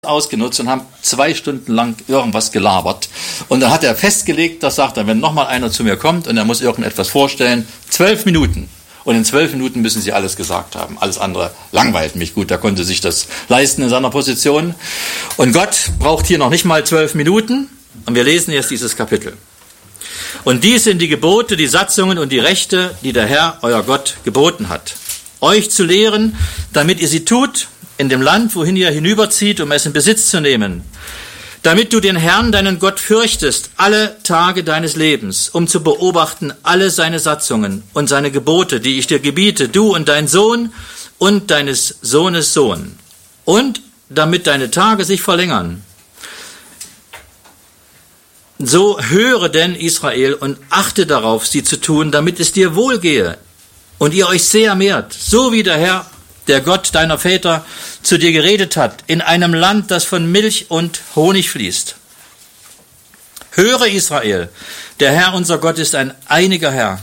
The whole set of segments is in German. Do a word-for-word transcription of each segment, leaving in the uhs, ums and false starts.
ausgenutzt und haben zwei Stunden lang irgendwas gelabert. Und dann hat er festgelegt, das sagt er, wenn nochmal einer zu mir kommt und er muss irgendetwas vorstellen, zwölf Minuten. Und in zwölf Minuten müssen sie alles gesagt haben. Alles andere langweilt mich. Gut, da konnte sich das leisten in seiner Position. Und Gott braucht hier noch nicht mal zwölf Minuten. Und wir lesen jetzt dieses Kapitel. Und dies sind die Gebote, die Satzungen und die Rechte, die der Herr, euer Gott, geboten hat, euch zu lehren, damit ihr sie tut, in dem Land, wohin ihr hinüberzieht, um es in Besitz zu nehmen, damit du den Herrn, deinen Gott, fürchtest, alle Tage deines Lebens, um zu beobachten alle seine Satzungen und seine Gebote, die ich dir gebiete, du und dein Sohn und deines Sohnes Sohn, und damit deine Tage sich verlängern. So höre denn, Israel, und achte darauf, sie zu tun, damit es dir wohlgehe und ihr euch sehr mehrt, so wie der Herr, der Gott deiner Väter zu dir geredet hat, in einem Land, das von Milch und Honig fließt. Höre, Israel, der Herr, unser Gott, ist ein einiger Herr.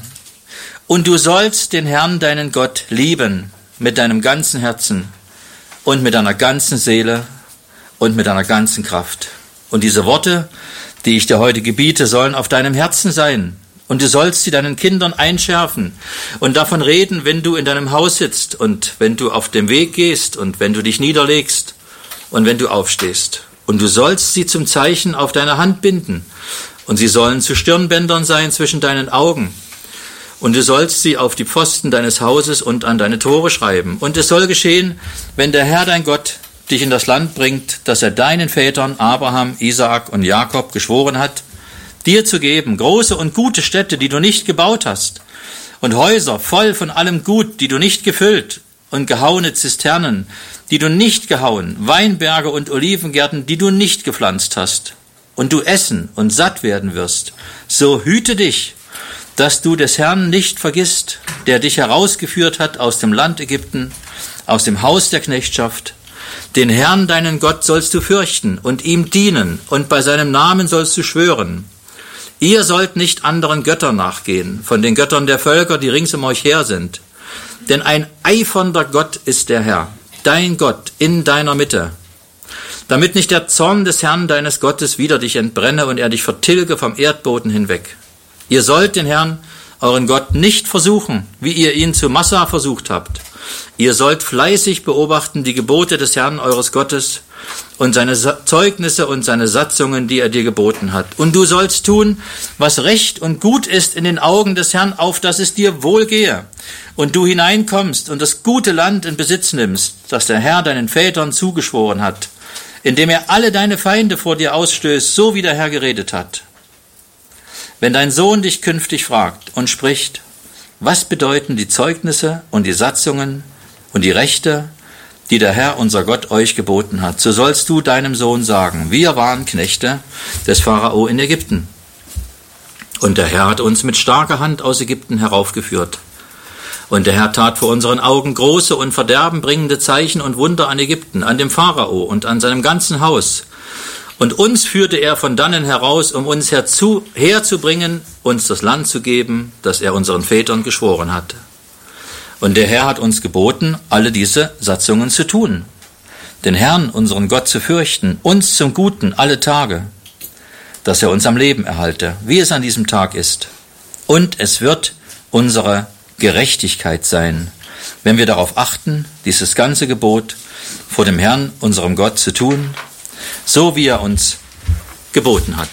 Und du sollst den Herrn, deinen Gott, lieben mit deinem ganzen Herzen und mit deiner ganzen Seele und mit deiner ganzen Kraft. Und diese Worte, die ich dir heute gebiete, sollen auf deinem Herzen sein. Und du sollst sie deinen Kindern einschärfen und davon reden, wenn du in deinem Haus sitzt und wenn du auf dem Weg gehst und wenn du dich niederlegst und wenn du aufstehst. Und du sollst sie zum Zeichen auf deine Hand binden und sie sollen zu Stirnbändern sein zwischen deinen Augen. Und du sollst sie auf die Pfosten deines Hauses und an deine Tore schreiben. Und es soll geschehen, wenn der Herr, dein Gott, dich in das Land bringt, das er deinen Vätern Abraham, Isaak und Jakob geschworen hat, dir zu geben, große und gute Städte, die du nicht gebaut hast, und Häuser voll von allem Gut, die du nicht gefüllt, und gehauene Zisternen, die du nicht gehauen, Weinberge und Olivengärten, die du nicht gepflanzt hast, und du essen und satt werden wirst, so hüte dich, dass du des Herrn nicht vergisst, der dich herausgeführt hat aus dem Land Ägypten, aus dem Haus der Knechtschaft. Den Herrn, deinen Gott, sollst du fürchten und ihm dienen, und bei seinem Namen sollst du schwören. Ihr sollt nicht anderen Göttern nachgehen, von den Göttern der Völker, die rings um euch her sind. Denn ein eifernder Gott ist der Herr, dein Gott, in deiner Mitte. Damit nicht der Zorn des Herrn, deines Gottes, wider dich entbrenne und er dich vertilge vom Erdboden hinweg. Ihr sollt den Herrn, euren Gott, nicht versuchen, wie ihr ihn zu Massa versucht habt. Ihr sollt fleißig beobachten die Gebote des Herrn, eures Gottes, und seine Zeugnisse und seine Satzungen, die er dir geboten hat. Und du sollst tun, was recht und gut ist in den Augen des Herrn, auf dass es dir wohlgehe. Und du hineinkommst und das gute Land in Besitz nimmst, das der Herr deinen Vätern zugeschworen hat, indem er alle deine Feinde vor dir ausstößt, so wie der Herr geredet hat. Wenn dein Sohn dich künftig fragt und spricht, was bedeuten die Zeugnisse und die Satzungen und die Rechte, die der Herr, unser Gott, euch geboten hat, so sollst du deinem Sohn sagen, wir waren Knechte des Pharao in Ägypten. Und der Herr hat uns mit starker Hand aus Ägypten heraufgeführt. Und der Herr tat vor unseren Augen große und verderbenbringende Zeichen und Wunder an Ägypten, an dem Pharao und an seinem ganzen Haus. Und uns führte er von dannen heraus, um uns herzu, herzubringen, uns das Land zu geben, das er unseren Vätern geschworen hat. Und der Herr hat uns geboten, alle diese Satzungen zu tun, den Herrn, unseren Gott, zu fürchten, uns zum Guten alle Tage, dass er uns am Leben erhalte, wie es an diesem Tag ist. Und es wird unsere Gerechtigkeit sein, wenn wir darauf achten, dieses ganze Gebot vor dem Herrn, unserem Gott, zu tun, so wie er uns geboten hat.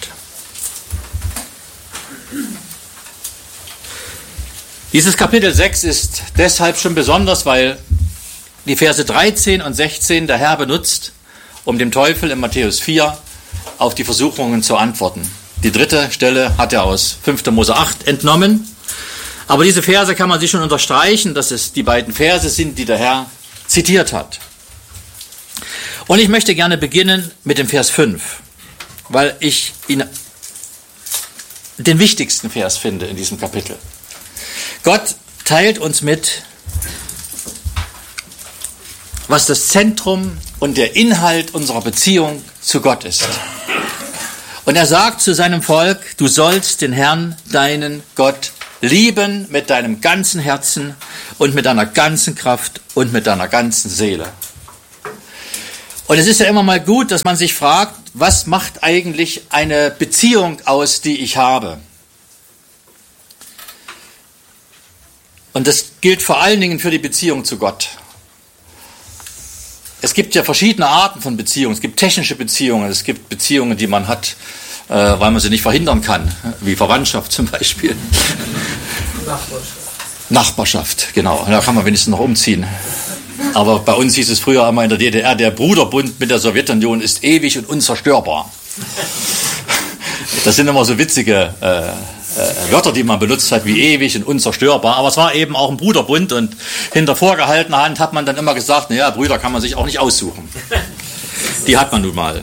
Dieses Kapitel sechs ist deshalb schon besonders, weil die Verse dreizehn und sechzehn der Herr benutzt, um dem Teufel in Matthäus vier auf die Versuchungen zu antworten. Die dritte Stelle hat er aus fünfter Mose acht entnommen. Aber diese Verse kann man sich schon unterstreichen, dass es die beiden Verse sind, die der Herr zitiert hat. Und ich möchte gerne beginnen mit dem Vers fünf, weil ich ihn den wichtigsten Vers finde in diesem Kapitel. Gott teilt uns mit, was das Zentrum und der Inhalt unserer Beziehung zu Gott ist. Und er sagt zu seinem Volk, du sollst den Herrn, deinen Gott, lieben mit deinem ganzen Herzen und mit deiner ganzen Kraft und mit deiner ganzen Seele. Und es ist ja immer mal gut, dass man sich fragt, was macht eigentlich eine Beziehung aus, die ich habe? Und das gilt vor allen Dingen für die Beziehung zu Gott. Es gibt ja verschiedene Arten von Beziehungen. Es gibt technische Beziehungen, es gibt Beziehungen, die man hat, äh, weil man sie nicht verhindern kann, wie Verwandtschaft zum Beispiel. Nachbarschaft. Nachbarschaft, genau. Da kann man wenigstens noch umziehen. Aber bei uns hieß es früher einmal in der D D R, der Bruderbund mit der Sowjetunion ist ewig und unzerstörbar. Das sind immer so witzige äh, äh, Wörter, die man benutzt hat, wie ewig und unzerstörbar. Aber es war eben auch ein Bruderbund und hinter vorgehaltener Hand hat man dann immer gesagt, naja, Brüder kann man sich auch nicht aussuchen. Die hat man nun mal.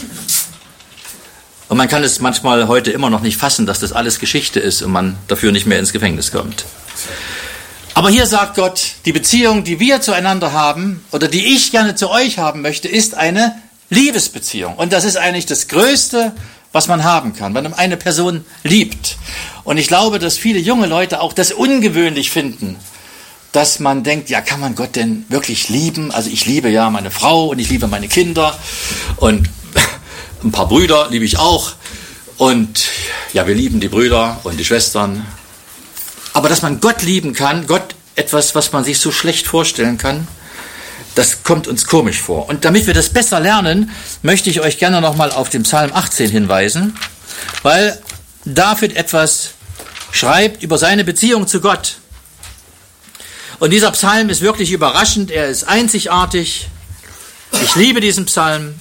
Und man kann es manchmal heute immer noch nicht fassen, dass das alles Geschichte ist und man dafür nicht mehr ins Gefängnis kommt. Aber hier sagt Gott, die Beziehung, die wir zueinander haben oder die ich gerne zu euch haben möchte, ist eine Liebesbeziehung. Und das ist eigentlich das Größte, was man haben kann, wenn man eine Person liebt. Und ich glaube, dass viele junge Leute auch das ungewöhnlich finden, dass man denkt, ja, kann man Gott denn wirklich lieben? Also ich liebe ja meine Frau und ich liebe meine Kinder und ein paar Brüder liebe ich auch. Und ja, wir lieben die Brüder und die Schwestern. Aber dass man Gott lieben kann, Gott etwas, was man sich so schlecht vorstellen kann, das kommt uns komisch vor. Und damit wir das besser lernen, möchte ich euch gerne nochmal auf den Psalm achtzehn hinweisen, weil David etwas schreibt über seine Beziehung zu Gott. Und dieser Psalm ist wirklich überraschend, er ist einzigartig. Ich liebe diesen Psalm,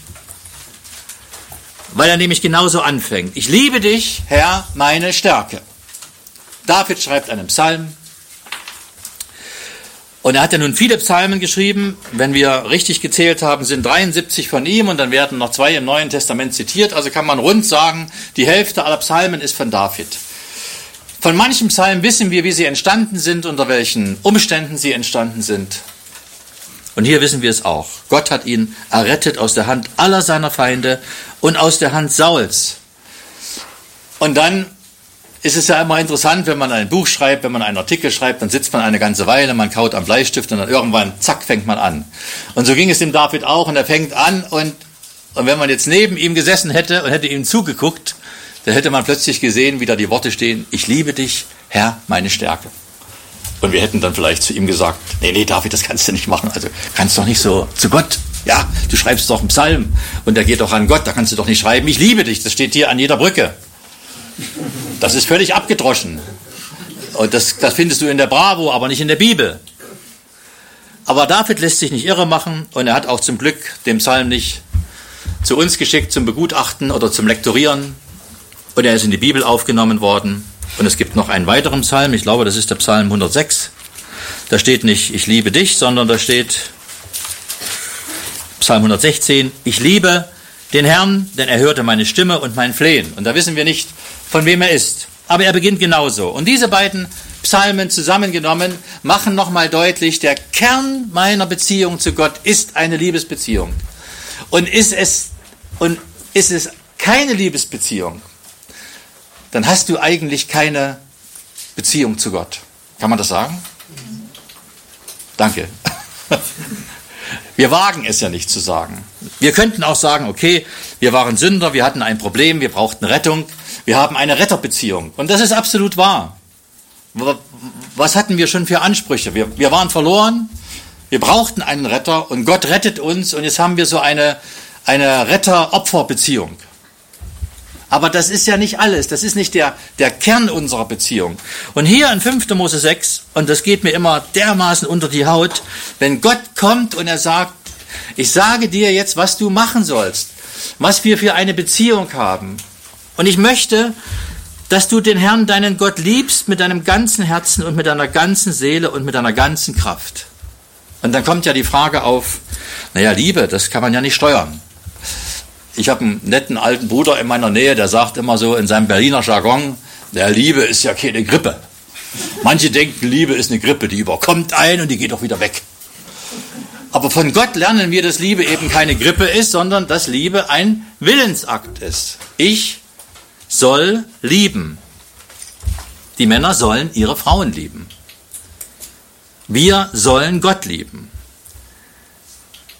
weil er nämlich genauso anfängt. Ich liebe dich, Herr, meine Stärke. David schreibt einen Psalm und er hat ja nun viele Psalmen geschrieben. Wenn wir richtig gezählt haben, sind dreiundsiebzig von ihm und dann werden noch zwei im Neuen Testament zitiert. Also kann man rund sagen, die Hälfte aller Psalmen ist von David. Von manchen Psalmen wissen wir, wie sie entstanden sind, unter welchen Umständen sie entstanden sind. Und hier wissen wir es auch. Gott hat ihn errettet aus der Hand aller seiner Feinde und aus der Hand Sauls. Und dann ist es ja immer interessant, wenn man ein Buch schreibt, wenn man einen Artikel schreibt, dann sitzt man eine ganze Weile, man kaut am Bleistift und dann irgendwann, zack, fängt man an. Und so ging es dem David auch und er fängt an und, und wenn man jetzt neben ihm gesessen hätte und hätte ihm zugeguckt, dann hätte man plötzlich gesehen, wie da die Worte stehen, ich liebe dich, Herr, meine Stärke. Und wir hätten dann vielleicht zu ihm gesagt, nee, nee, David, das kannst du nicht machen, also kannst doch nicht so zu Gott. Ja, du schreibst doch einen Psalm und der geht doch an Gott, da kannst du doch nicht schreiben, ich liebe dich, das steht hier an jeder Brücke. Das ist völlig abgedroschen. Und das, das findest du in der Bravo, aber nicht in der Bibel. Aber David lässt sich nicht irre machen und er hat auch zum Glück den Psalm nicht zu uns geschickt zum Begutachten oder zum Lektorieren. Und er ist in die Bibel aufgenommen worden. Und es gibt noch einen weiteren Psalm, ich glaube, das ist der Psalm hundertsechs. Da steht nicht, ich liebe dich, sondern da steht Psalm hundertsechzehn, ich liebe den Herrn, denn er hörte meine Stimme und mein Flehen. Und da wissen wir nicht, von wem er ist. Aber er beginnt genauso. Und diese beiden Psalmen zusammengenommen machen nochmal deutlich, der Kern meiner Beziehung zu Gott ist eine Liebesbeziehung. Und ist es, und ist es keine Liebesbeziehung, dann hast du eigentlich keine Beziehung zu Gott. Kann man das sagen? Danke. Wir wagen es ja nicht zu sagen. Wir könnten auch sagen, okay, wir waren Sünder, wir hatten ein Problem, wir brauchten Rettung, wir haben eine Retterbeziehung. Und das ist absolut wahr. Was hatten wir schon für Ansprüche? Wir, wir waren verloren, wir brauchten einen Retter und Gott rettet uns und jetzt haben wir so eine, eine Retter-Opfer-Beziehung. Aber das ist ja nicht alles, das ist nicht der, der Kern unserer Beziehung. Und hier in fünfter Mose sechs, und das geht mir immer dermaßen unter die Haut, wenn Gott kommt und er sagt, ich sage dir jetzt, was du machen sollst, was wir für eine Beziehung haben. Und ich möchte, dass du den Herrn, deinen Gott, liebst mit deinem ganzen Herzen und mit deiner ganzen Seele und mit deiner ganzen Kraft. Und dann kommt ja die Frage auf, naja, Liebe, das kann man ja nicht steuern. Ich habe einen netten alten Bruder in meiner Nähe, der sagt immer so in seinem Berliner Jargon, der Liebe ist ja keine Grippe. Manche denken, Liebe ist eine Grippe, die überkommt einen und die geht auch wieder weg. Aber von Gott lernen wir, dass Liebe eben keine Grippe ist, sondern dass Liebe ein Willensakt ist. Ich soll lieben. Die Männer sollen ihre Frauen lieben. Wir sollen Gott lieben.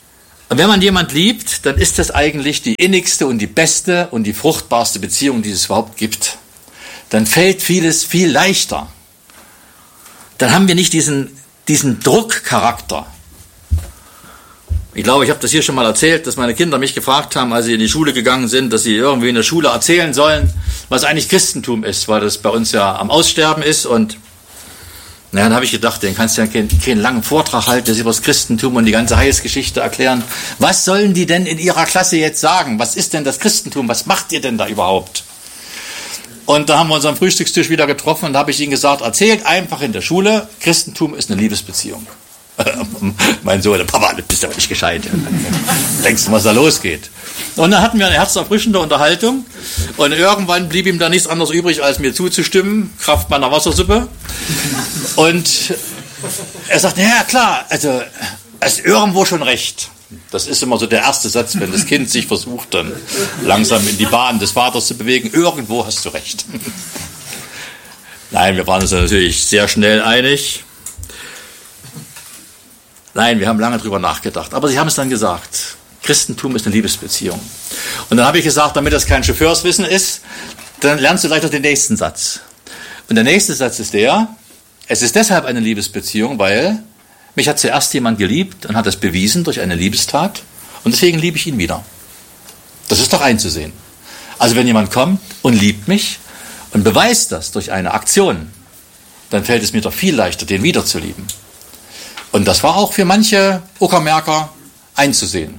Und wenn man jemand liebt, dann ist das eigentlich die innigste und die beste und die fruchtbarste Beziehung, die es überhaupt gibt. Dann fällt vieles viel leichter. Dann haben wir nicht diesen, diesen Druckcharakter. Ich glaube, ich habe das hier schon mal erzählt, dass meine Kinder mich gefragt haben, als sie in die Schule gegangen sind, dass sie irgendwie in der Schule erzählen sollen, was eigentlich Christentum ist, weil das bei uns ja am Aussterben ist. Und na, dann habe ich gedacht, den kannst du ja keinen, keinen langen Vortrag halten, das über das Christentum und die ganze Heilsgeschichte erklären. Was sollen die denn in ihrer Klasse jetzt sagen? Was ist denn das Christentum? Was macht ihr denn da überhaupt? Und da haben wir uns am Frühstückstisch wieder getroffen und da habe ich ihnen gesagt, erzählt einfach in der Schule, Christentum ist eine Liebesbeziehung. Mein Sohn, Papa, du bist aber nicht gescheit. Denkst du, was da losgeht? Und dann hatten wir eine herzerfrischende Unterhaltung und irgendwann blieb ihm da nichts anderes übrig, als mir zuzustimmen, Kraft meiner Wassersuppe. Und er sagt, ja klar, also es ist irgendwo schon recht. Das ist immer so der erste Satz, wenn das Kind sich versucht, dann langsam in die Bahn des Vaters zu bewegen. Irgendwo hast du recht. Nein, wir waren uns natürlich sehr schnell einig. Nein, wir haben lange drüber nachgedacht. Aber sie haben es dann gesagt. Christentum ist eine Liebesbeziehung. Und dann habe ich gesagt, damit das kein Chauffeurswissen ist, dann lernst du gleich noch den nächsten Satz. Und der nächste Satz ist der, es ist deshalb eine Liebesbeziehung, weil mich hat zuerst jemand geliebt und hat es bewiesen durch eine Liebestat und deswegen liebe ich ihn wieder. Das ist doch einzusehen. Also wenn jemand kommt und liebt mich und beweist das durch eine Aktion, dann fällt es mir doch viel leichter, den wieder zu lieben. Und das war auch für manche Uckermärker einzusehen.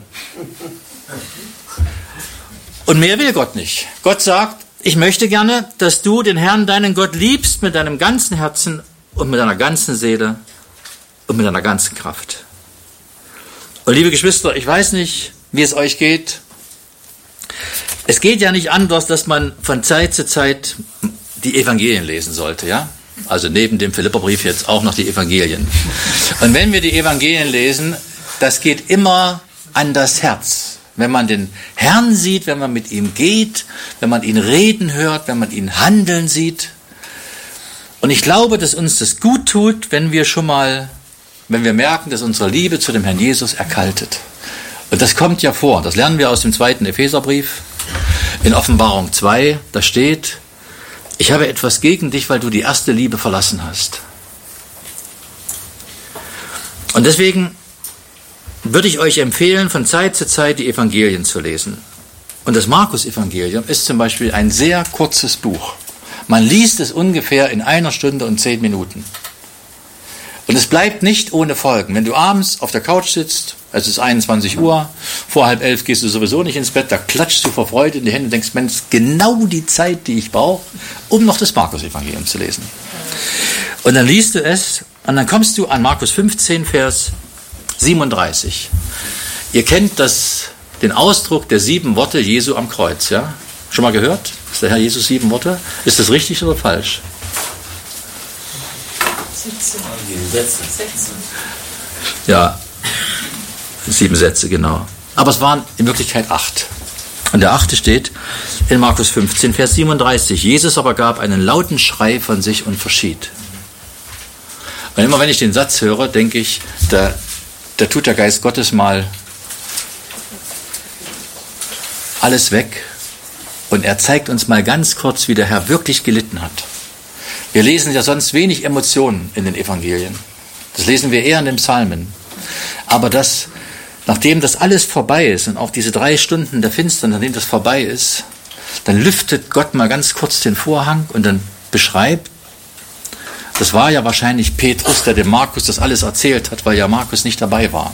Und mehr will Gott nicht. Gott sagt, ich möchte gerne, dass du den Herrn, deinen Gott, liebst mit deinem ganzen Herzen und mit deiner ganzen Seele und mit deiner ganzen Kraft. Und liebe Geschwister, ich weiß nicht, wie es euch geht. Es geht ja nicht anders, dass man von Zeit zu Zeit die Evangelien lesen sollte, ja? Also neben dem Philipperbrief jetzt auch noch die Evangelien. Und wenn wir die Evangelien lesen, das geht immer an das Herz. Wenn man den Herrn sieht, wenn man mit ihm geht, wenn man ihn reden hört, wenn man ihn handeln sieht. Und ich glaube, dass uns das gut tut, wenn wir schon mal, wenn wir merken, dass unsere Liebe zu dem Herrn Jesus erkaltet. Und das kommt ja vor. Das lernen wir aus dem zweiten Epheserbrief. In Offenbarung zwei, da steht, ich habe etwas gegen dich, weil du die erste Liebe verlassen hast. Und deswegen würde ich euch empfehlen, von Zeit zu Zeit die Evangelien zu lesen. Und das Markus-Evangelium ist zum Beispiel ein sehr kurzes Buch. Man liest es ungefähr in einer Stunde und zehn Minuten. Und es bleibt nicht ohne Folgen. Wenn du abends auf der Couch sitzt, es ist einundzwanzig Uhr, vor halb elf gehst du sowieso nicht ins Bett, da klatschst du vor Freude in die Hände und denkst, Mensch, genau die Zeit, die ich brauche, um noch das Markus-Evangelium zu lesen. Und dann liest du es und dann kommst du an Markus fünfzehn, Vers siebenunddreißig. Ihr kennt das, den Ausdruck der sieben Worte Jesu am Kreuz, ja? Schon mal gehört? Ist der Herr Jesus sieben Worte? Ist das richtig oder falsch? Sätze. Ja, sieben Sätze, genau. Aber es waren in Wirklichkeit acht. Und der achte steht in Markus fünfzehn, Vers siebenunddreißig. Jesus aber gab einen lauten Schrei von sich und verschied. Und immer wenn ich den Satz höre, denke ich, da, da tut der Geist Gottes mal alles weg und er zeigt uns mal ganz kurz, wie der Herr wirklich gelitten hat. Wir lesen ja sonst wenig Emotionen in den Evangelien. Das lesen wir eher in den Psalmen. Aber das, nachdem das alles vorbei ist und auch diese drei Stunden der Finsternis, nachdem das vorbei ist, dann lüftet Gott mal ganz kurz den Vorhang und dann beschreibt, das war ja wahrscheinlich Petrus, der dem Markus das alles erzählt hat, weil ja Markus nicht dabei war.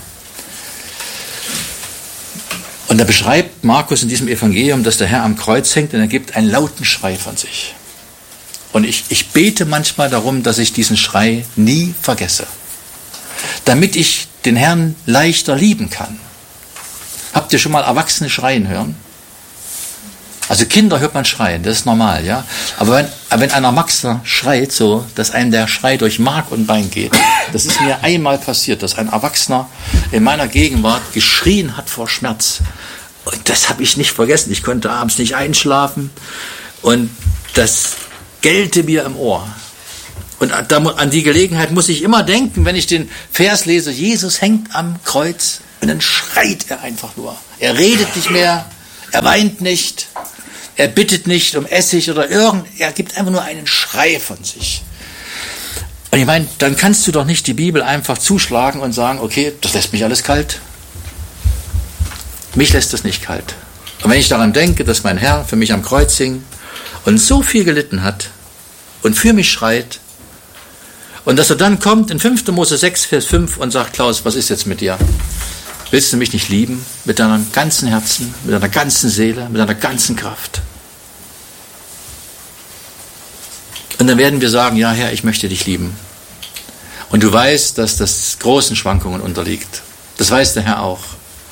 Und da beschreibt Markus in diesem Evangelium, dass der Herr am Kreuz hängt und er gibt einen lauten Schrei von sich. Und ich, ich bete manchmal darum, dass ich diesen Schrei nie vergesse, damit ich den Herrn leichter lieben kann. Habt ihr schon mal Erwachsene schreien hören? Also Kinder hört man schreien, das ist normal, ja. Aber wenn, wenn ein Erwachsener schreit so, dass einem der Schrei durch Mark und Bein geht, das ist mir einmal passiert, dass ein Erwachsener in meiner Gegenwart geschrien hat vor Schmerz. Und das habe ich nicht vergessen. Ich konnte abends nicht einschlafen und das gellte mir im Ohr. Und an die Gelegenheit muss ich immer denken, wenn ich den Vers lese, Jesus hängt am Kreuz, Und dann schreit er einfach nur. Er redet nicht mehr, er weint nicht, er bittet nicht um Essig oder irgend, er gibt einfach nur einen Schrei von sich. Und ich meine, dann kannst du doch nicht die Bibel einfach zuschlagen und sagen, okay, das lässt mich alles kalt. Mich lässt das nicht kalt. Und wenn ich daran denke, dass mein Herr für mich am Kreuz hing und so viel gelitten hat und für mich schreit, und dass er dann kommt in fünfter Mose sechs, Vers fünf und sagt, Klaus, was ist jetzt mit dir? Willst du mich nicht lieben mit deinem ganzen Herzen, mit deiner ganzen Seele, mit deiner ganzen Kraft? Und dann werden wir sagen, ja Herr, ich möchte dich lieben. Und du weißt, dass das großen Schwankungen unterliegt. Das weiß der Herr auch.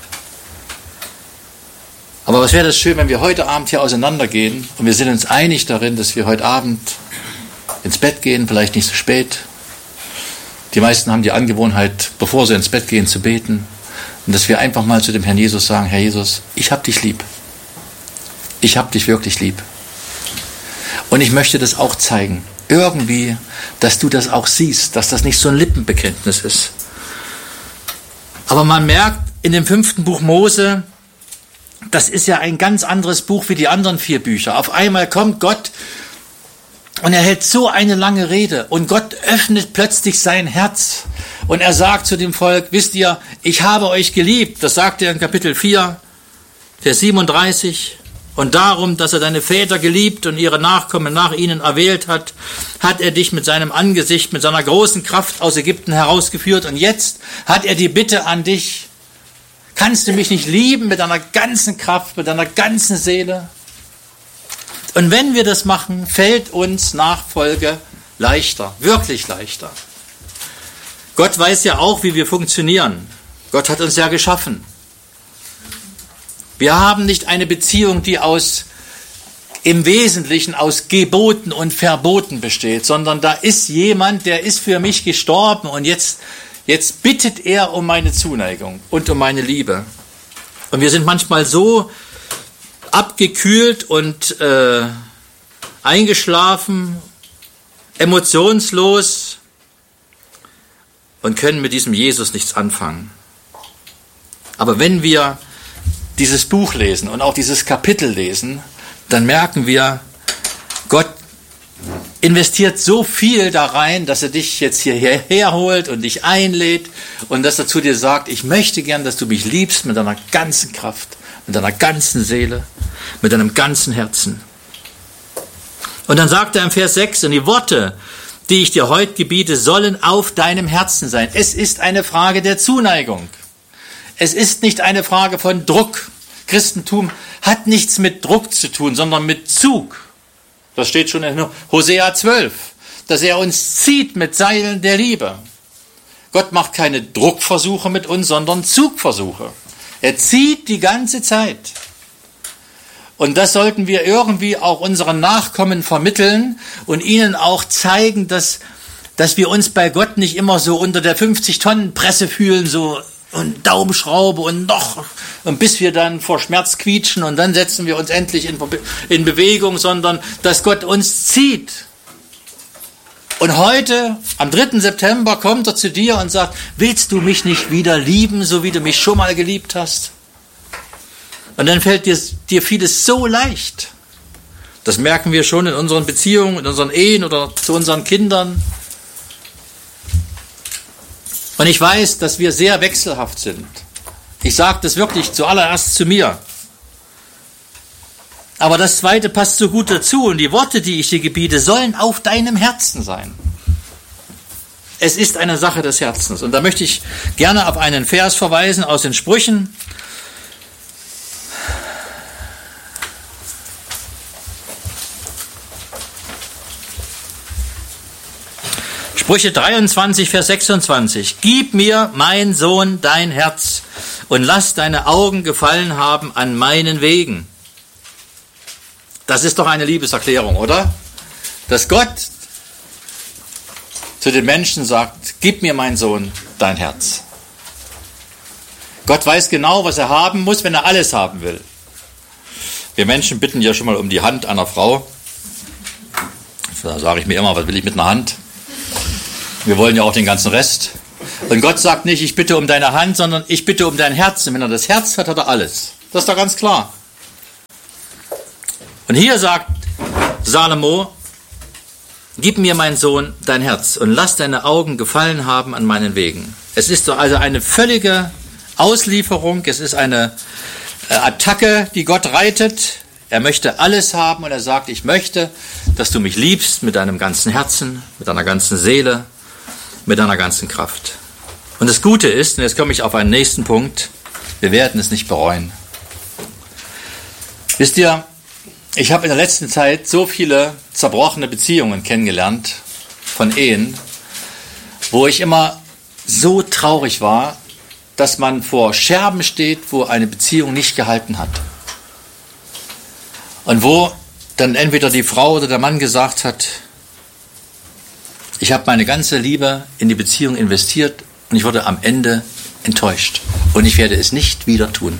Aber was wäre das schön, wenn wir heute Abend hier auseinandergehen und wir sind uns einig darin, dass wir heute Abend ins Bett gehen, vielleicht nicht so spät. Die meisten haben die Angewohnheit, bevor sie ins Bett gehen, zu beten. Und dass wir einfach mal zu dem Herrn Jesus sagen, Herr Jesus, ich hab dich lieb. Ich hab dich wirklich lieb. Und ich möchte das auch zeigen. Irgendwie, dass du das auch siehst, dass das nicht so ein Lippenbekenntnis ist. Aber man merkt in dem fünften Buch Mose, das ist ja ein ganz anderes Buch wie die anderen vier Bücher. Auf einmal kommt Gott und er hält so eine lange Rede und Gott öffnet plötzlich sein Herz und er sagt zu dem Volk, wisst ihr, ich habe euch geliebt. Das sagt er in Kapitel vier, Vers siebenunddreißig. Und darum, dass er deine Väter geliebt und ihre Nachkommen nach ihnen erwählt hat, hat er dich mit seinem Angesicht, mit seiner großen Kraft aus Ägypten herausgeführt. Und jetzt hat er die Bitte an dich, kannst du mich nicht lieben mit deiner ganzen Kraft, mit deiner ganzen Seele? Und wenn wir das machen, fällt uns Nachfolge leichter, wirklich leichter. Gott weiß ja auch, wie wir funktionieren. Gott hat uns ja geschaffen. Wir haben nicht eine Beziehung, die aus im Wesentlichen aus Geboten und Verboten besteht, sondern da ist jemand, der ist für mich gestorben und jetzt, jetzt bittet er um meine Zuneigung und um meine Liebe. Und wir sind manchmal so abgekühlt und äh, eingeschlafen, emotionslos und können mit diesem Jesus nichts anfangen. Aber wenn wir dieses Buch lesen und auch dieses Kapitel lesen, dann merken wir, Gott investiert so viel da rein, dass er dich jetzt hierher holt und dich einlädt und dass er zu dir sagt, ich möchte gern, dass du mich liebst mit deiner ganzen Kraft, mit deiner ganzen Seele, mit deinem ganzen Herzen. Und dann sagt er im Vers sechs, und die Worte, die ich dir heute gebiete, sollen auf deinem Herzen sein. Es ist eine Frage der Zuneigung. Es ist nicht eine Frage von Druck. Christentum hat nichts mit Druck zu tun, sondern mit Zug. Das steht schon in Hosea zwölf, dass er uns zieht mit Seilen der Liebe. Gott macht keine Druckversuche mit uns, sondern Zugversuche. Er zieht die ganze Zeit. Und das sollten wir irgendwie auch unseren Nachkommen vermitteln und ihnen auch zeigen, dass, dass wir uns bei Gott nicht immer so unter der fünfzig-Tonnen-Presse fühlen, so und Daumenschraube und noch, und bis wir dann vor Schmerz quietschen und dann setzen wir uns endlich in, in Bewegung, sondern dass Gott uns zieht. Und heute, am dritten September, kommt er zu dir und sagt, willst du mich nicht wieder lieben, so wie du mich schon mal geliebt hast? Und dann fällt dir, dir vieles so leicht. Das merken wir schon in unseren Beziehungen, in unseren Ehen oder zu unseren Kindern. Und ich weiß, dass wir sehr wechselhaft sind. Ich sage das wirklich zuallererst zu mir. Aber das Zweite passt so gut dazu. Und die Worte, die ich dir gebiete, sollen auf deinem Herzen sein. Es ist eine Sache des Herzens. Und da möchte ich gerne auf einen Vers verweisen aus den Sprüchen. Sprüche dreiundzwanzig, Vers sechsundzwanzig. Gib mir, mein Sohn, dein Herz und lass deine Augen gefallen haben an meinen Wegen. Das ist doch eine Liebeserklärung, oder? Dass Gott zu den Menschen sagt, gib mir, mein Sohn, dein Herz. Gott weiß genau, was er haben muss, wenn er alles haben will. Wir Menschen bitten ja schon mal um die Hand einer Frau. Da sage ich mir immer, was will ich mit einer Hand? Wir wollen ja auch den ganzen Rest. Und Gott sagt nicht, ich bitte um deine Hand, sondern ich bitte um dein Herz. Und wenn er das Herz hat, hat er alles. Das ist doch ganz klar. Und hier sagt Salomo, gib mir, mein Sohn, dein Herz und lass deine Augen Gefallen haben an meinen Wegen. Es ist doch also eine völlige Auslieferung, es ist eine Attacke, die Gott reitet. Er möchte alles haben und er sagt, ich möchte, dass du mich liebst mit deinem ganzen Herzen, mit deiner ganzen Seele, mit deiner ganzen Kraft. Und das Gute ist, und jetzt komme ich auf einen nächsten Punkt, wir werden es nicht bereuen. Wisst ihr, ich habe in der letzten Zeit so viele zerbrochene Beziehungen kennengelernt von Ehen, wo ich immer so traurig war, dass man vor Scherben steht, wo eine Beziehung nicht gehalten hat. Und wo dann entweder die Frau oder der Mann gesagt hat, ich habe meine ganze Liebe in die Beziehung investiert und ich wurde am Ende enttäuscht. Und ich werde es nicht wieder tun.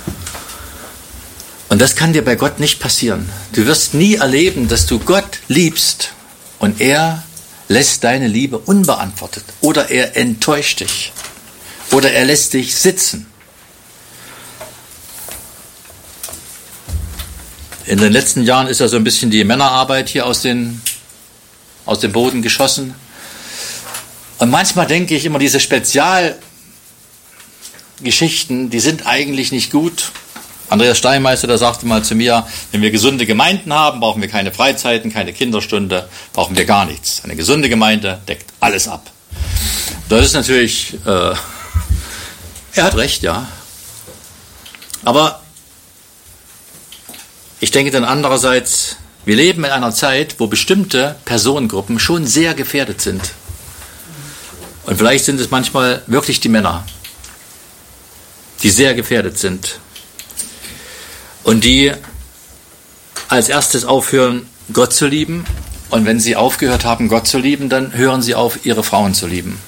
Und das kann dir bei Gott nicht passieren. Du wirst nie erleben, dass du Gott liebst und er lässt deine Liebe unbeantwortet oder er enttäuscht dich oder er lässt dich sitzen. In den letzten Jahren ist ja so ein bisschen die Männerarbeit hier aus, den, aus dem Boden geschossen. Und manchmal denke ich immer, diese Spezialgeschichten, die sind eigentlich nicht gut. Andreas Steinmeister, der sagte mal zu mir, wenn wir gesunde Gemeinden haben, brauchen wir keine Freizeiten, keine Kinderstunde, brauchen wir gar nichts. Eine gesunde Gemeinde deckt alles ab. Das ist natürlich, äh, er hat recht, ja. Aber ich denke dann andererseits, wir leben in einer Zeit, wo bestimmte Personengruppen schon sehr gefährdet sind. Und vielleicht sind es manchmal wirklich die Männer, die sehr gefährdet sind. Und die als erstes aufhören, Gott zu lieben. Und wenn sie aufgehört haben, Gott zu lieben, dann hören sie auf, ihre Frauen zu lieben.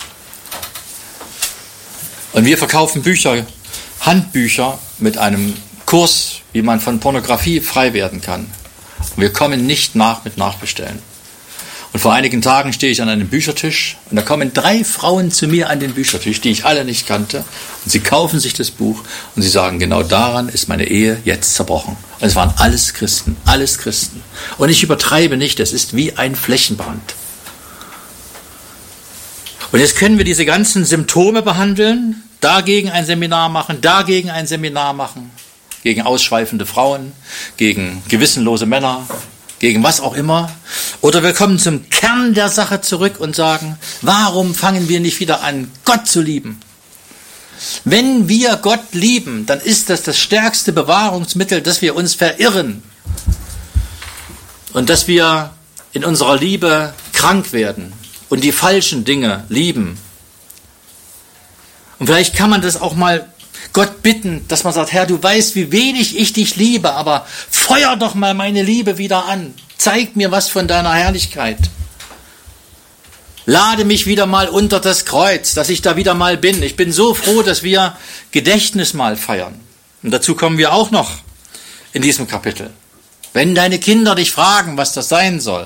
Und wir verkaufen Bücher, Handbücher mit einem Kurs, wie man von Pornografie frei werden kann. Und wir kommen nicht nach mit Nachbestellen. Und vor einigen Tagen stehe ich an einem Büchertisch und da kommen drei Frauen zu mir an den Büchertisch, die ich alle nicht kannte. Und sie kaufen sich das Buch und sie sagen, genau daran ist meine Ehe jetzt zerbrochen. Und es waren alles Christen, alles Christen. Und ich übertreibe nicht, es ist wie ein Flächenbrand. Und jetzt können wir diese ganzen Symptome behandeln, dagegen ein Seminar machen, dagegen ein Seminar machen, gegen ausschweifende Frauen, gegen gewissenlose Männer, gegen was auch immer. Oder wir kommen zum Kern der Sache zurück und sagen, warum fangen wir nicht wieder an, Gott zu lieben? Wenn wir Gott lieben, dann ist das das stärkste Bewahrungsmittel, dass wir uns verirren und dass wir in unserer Liebe krank werden und die falschen Dinge lieben. Und vielleicht kann man das auch mal Gott bitten, dass man sagt, Herr, du weißt, wie wenig ich dich liebe, aber feuer doch mal meine Liebe wieder an. Zeig mir was von deiner Herrlichkeit. Lade mich wieder mal unter das Kreuz, dass ich da wieder mal bin. Ich bin so froh, dass wir Gedächtnismahl feiern. Und dazu kommen wir auch noch in diesem Kapitel. Wenn deine Kinder dich fragen, was das sein soll.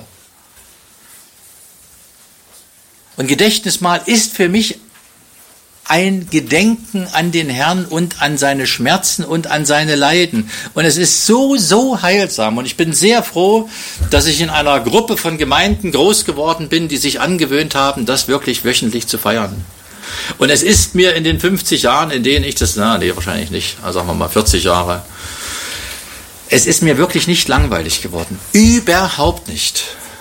Und Gedächtnismahl ist für mich ein Gedenken an den Herrn und an seine Schmerzen und an seine Leiden. Und es ist so, so heilsam. Und ich bin sehr froh, dass ich in einer Gruppe von Gemeinden groß geworden bin, die sich angewöhnt haben, das wirklich wöchentlich zu feiern. Und es ist mir in den fünfzig Jahren, in denen ich das, na, nee, wahrscheinlich nicht, also sagen wir mal vierzig Jahre, es ist mir wirklich nicht langweilig geworden. Überhaupt nicht.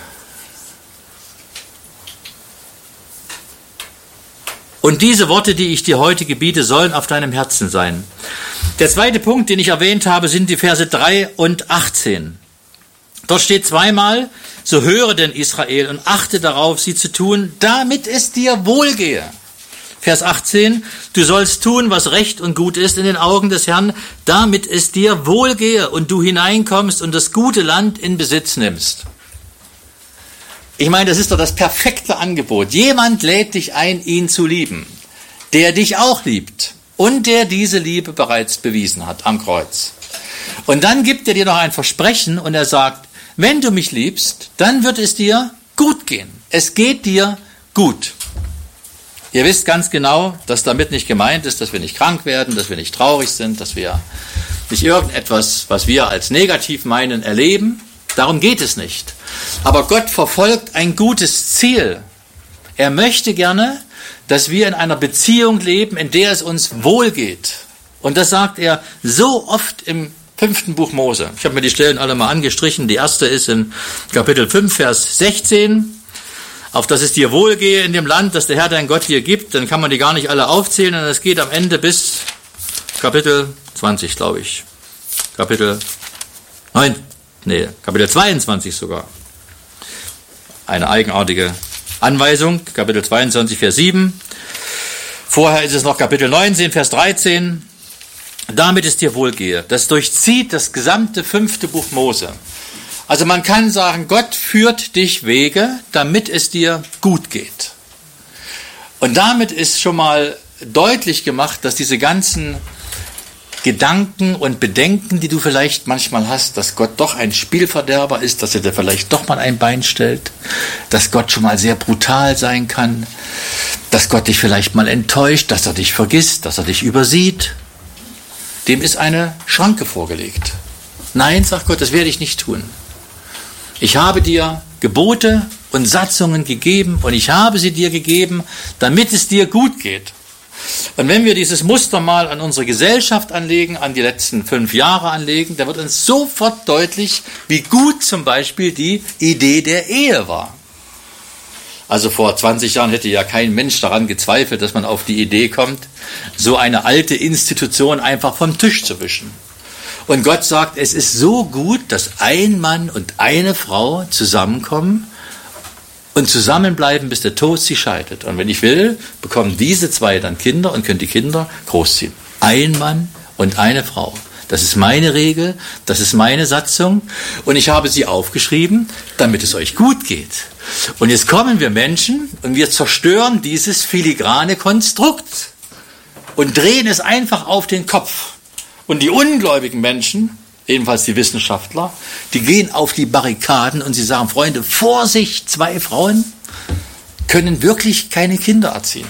Und diese Worte, die ich dir heute gebiete, sollen auf deinem Herzen sein. Der zweite Punkt, den ich erwähnt habe, sind die Verse drei und achtzehn. Dort steht zweimal, so höre denn Israel und achte darauf, sie zu tun, damit es dir wohlgehe. Vers achtzehn, du sollst tun, was recht und gut ist in den Augen des Herrn, damit es dir wohlgehe und du hineinkommst und das gute Land in Besitz nimmst. Ich meine, das ist doch das perfekte Angebot. Jemand lädt dich ein, ihn zu lieben, der dich auch liebt und der diese Liebe bereits bewiesen hat am Kreuz. Und dann gibt er dir noch ein Versprechen und er sagt, wenn du mich liebst, dann wird es dir gut gehen. Es geht dir gut. Ihr wisst ganz genau, dass damit nicht gemeint ist, dass wir nicht krank werden, dass wir nicht traurig sind, dass wir nicht irgendetwas, was wir als negativ meinen, erleben. Darum geht es nicht. Aber Gott verfolgt ein gutes Ziel. Er möchte gerne, dass wir in einer Beziehung leben, in der es uns wohlgeht. Und das sagt er so oft im fünften Buch Mose. Ich habe mir die Stellen alle mal angestrichen. Die erste ist in Kapitel fünf, Vers sechzehn. Auf dass es dir wohlgehe in dem Land, das der Herr dein Gott dir gibt. Dann kann man die gar nicht alle aufzählen. Und es geht am Ende bis Kapitel zwanzig, glaube ich. Kapitel neun, nee, Kapitel zweiundzwanzig sogar. Eine eigenartige Anweisung. Kapitel zweiundzwanzig, Vers sieben. Vorher ist es noch Kapitel neunzehn, Vers dreizehn. Damit es dir wohlgehe. Das durchzieht das gesamte fünfte Buch Mose. Also man kann sagen, Gott führt dich Wege, damit es dir gut geht. Und damit ist schon mal deutlich gemacht, dass diese ganzen Gedanken und Bedenken, die du vielleicht manchmal hast, dass Gott doch ein Spielverderber ist, dass er dir vielleicht doch mal ein Bein stellt, dass Gott schon mal sehr brutal sein kann, dass Gott dich vielleicht mal enttäuscht, dass er dich vergisst, dass er dich übersieht, dem ist eine Schranke vorgelegt. Nein, sagt Gott, das werde ich nicht tun. Ich habe dir Gebote und Satzungen gegeben und ich habe sie dir gegeben, damit es dir gut geht. Und wenn wir dieses Muster mal an unsere Gesellschaft anlegen, an die letzten fünf Jahre anlegen, dann wird uns sofort deutlich, wie gut zum Beispiel die Idee der Ehe war. Also vor zwanzig Jahren hätte ja kein Mensch daran gezweifelt, dass man auf die Idee kommt, so eine alte Institution einfach vom Tisch zu wischen. Und Gott sagt, es ist so gut, dass ein Mann und eine Frau zusammenkommen und zusammenbleiben, bis der Tod sie scheidet. Und wenn ich will, bekommen diese zwei dann Kinder und können die Kinder großziehen. Ein Mann und eine Frau. Das ist meine Regel, das ist meine Satzung. Und ich habe sie aufgeschrieben, damit es euch gut geht. Und jetzt kommen wir Menschen und wir zerstören dieses filigrane Konstrukt und drehen es einfach auf den Kopf. Und die ungläubigen Menschen, jedenfalls die Wissenschaftler, die gehen auf die Barrikaden und sie sagen, Freunde, Vorsicht, zwei Frauen können wirklich keine Kinder erziehen.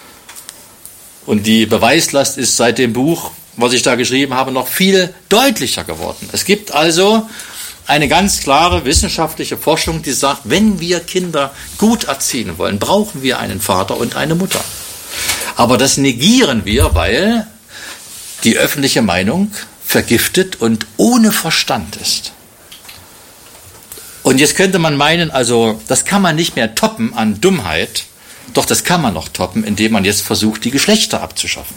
Und die Beweislast ist seit dem Buch, was ich da geschrieben habe, noch viel deutlicher geworden. Es gibt also eine ganz klare wissenschaftliche Forschung, die sagt, wenn wir Kinder gut erziehen wollen, brauchen wir einen Vater und eine Mutter. Aber das negieren wir, weil die öffentliche Meinung vergiftet und ohne Verstand ist. Und jetzt könnte man meinen, also das kann man nicht mehr toppen an Dummheit, doch das kann man noch toppen, indem man jetzt versucht, die Geschlechter abzuschaffen.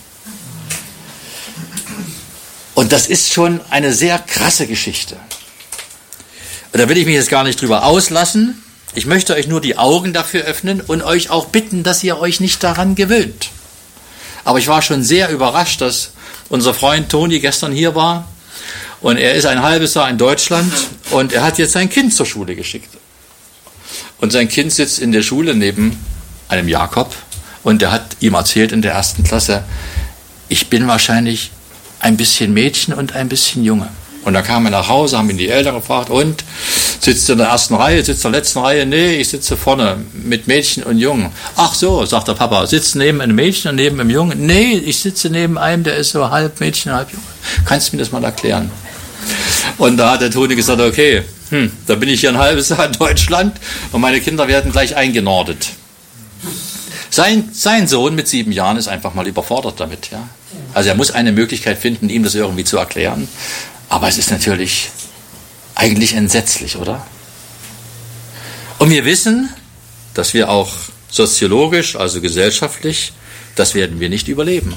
Und das ist schon eine sehr krasse Geschichte. Und da will ich mich jetzt gar nicht drüber auslassen. Ich möchte euch nur die Augen dafür öffnen und euch auch bitten, dass ihr euch nicht daran gewöhnt. Aber ich war schon sehr überrascht, dass unser Freund Toni gestern hier war und er ist ein halbes Jahr in Deutschland und er hat jetzt sein Kind zur Schule geschickt. Und sein Kind sitzt in der Schule neben einem Jakob und er hat ihm erzählt in der ersten Klasse, ich bin wahrscheinlich ein bisschen Mädchen und ein bisschen Junge. Und dann kam er nach Hause, haben ihn die Eltern gefragt, und sitzt du in der ersten Reihe, sitzt in der letzten Reihe? Nee, ich sitze vorne mit Mädchen und Jungen. Ach so, sagt der Papa, sitzt neben einem Mädchen und neben einem Jungen? Nee, ich sitze neben einem, der ist so halb Mädchen, halb Junge. Kannst du mir das mal erklären? Und da hat der Toni gesagt, okay, hm, da bin ich hier ein halbes Jahr in Deutschland und meine Kinder werden gleich eingenordet. Sein, sein Sohn mit sieben Jahren ist einfach mal überfordert damit. Ja? Also er muss eine Möglichkeit finden, ihm das irgendwie zu erklären. Aber es ist natürlich eigentlich entsetzlich, oder? Und wir wissen, dass wir auch soziologisch, also gesellschaftlich, das werden wir nicht überleben.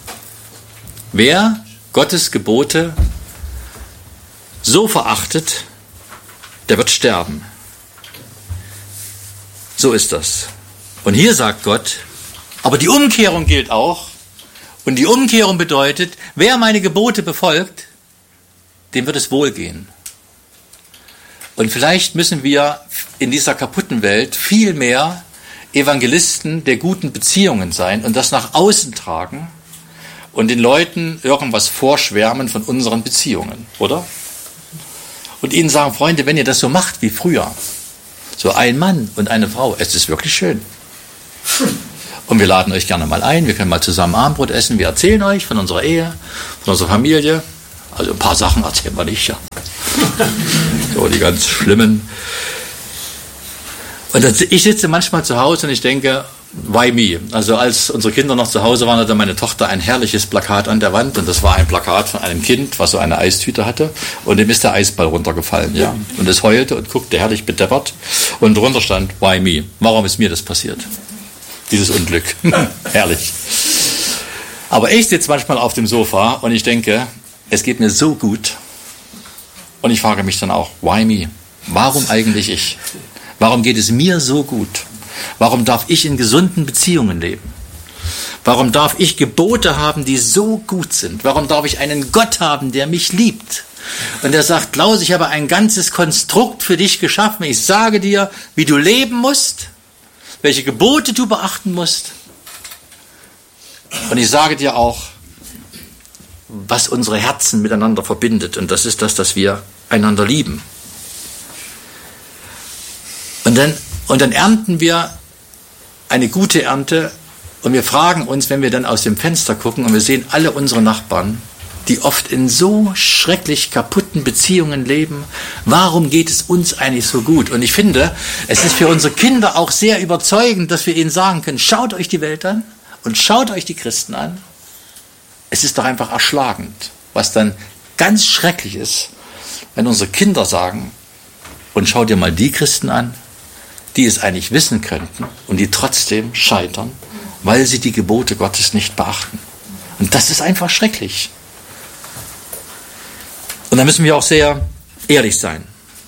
Wer Gottes Gebote so verachtet, der wird sterben. So ist das. Und hier sagt Gott, aber die Umkehrung gilt auch. Und die Umkehrung bedeutet, wer meine Gebote befolgt, dem wird es wohlgehen. Und vielleicht müssen wir in dieser kaputten Welt viel mehr Evangelisten der guten Beziehungen sein und das nach außen tragen und den Leuten irgendwas vorschwärmen von unseren Beziehungen, oder? Und ihnen sagen, Freunde, wenn ihr das so macht wie früher, so ein Mann und eine Frau, es ist wirklich schön. Und wir laden euch gerne mal ein, wir können mal zusammen Abendbrot essen, wir erzählen euch von unserer Ehe, von unserer Familie. Also ein paar Sachen erzählen wir nicht, ja. So die ganz schlimmen. Und dann, ich sitze manchmal zu Hause und ich denke, why me? Also als unsere Kinder noch zu Hause waren, hatte meine Tochter ein herrliches Plakat an der Wand und das war ein Plakat von einem Kind, was so eine Eistüte hatte und dem ist der Eisball runtergefallen, ja. Und es heulte und guckte herrlich bedeppert und drunter stand, why me? Warum ist mir das passiert? Dieses Unglück. Herrlich. Aber ich sitze manchmal auf dem Sofa und ich denke, es geht mir so gut und ich frage mich dann auch, why me? Warum eigentlich ich? Warum geht es mir so gut? Warum darf ich in gesunden Beziehungen leben? Warum darf ich Gebote haben, die so gut sind? Warum darf ich einen Gott haben, der mich liebt? Und der sagt, Klaus, ich habe ein ganzes Konstrukt für dich geschaffen. Ich sage dir, wie du leben musst, welche Gebote du beachten musst. Und ich sage dir auch, was unsere Herzen miteinander verbindet. Und das ist das, dass wir einander lieben. Und dann, und dann ernten wir eine gute Ernte und wir fragen uns, wenn wir dann aus dem Fenster gucken und wir sehen alle unsere Nachbarn, die oft in so schrecklich kaputten Beziehungen leben, warum geht es uns eigentlich so gut? Und ich finde, es ist für unsere Kinder auch sehr überzeugend, dass wir ihnen sagen können, schaut euch die Welt an und schaut euch die Christen an. Es ist doch einfach erschlagend, was dann ganz schrecklich ist, wenn unsere Kinder sagen, und schau dir mal die Christen an, die es eigentlich wissen könnten und die trotzdem scheitern, weil sie die Gebote Gottes nicht beachten. Und das ist einfach schrecklich. Und da müssen wir auch sehr ehrlich sein.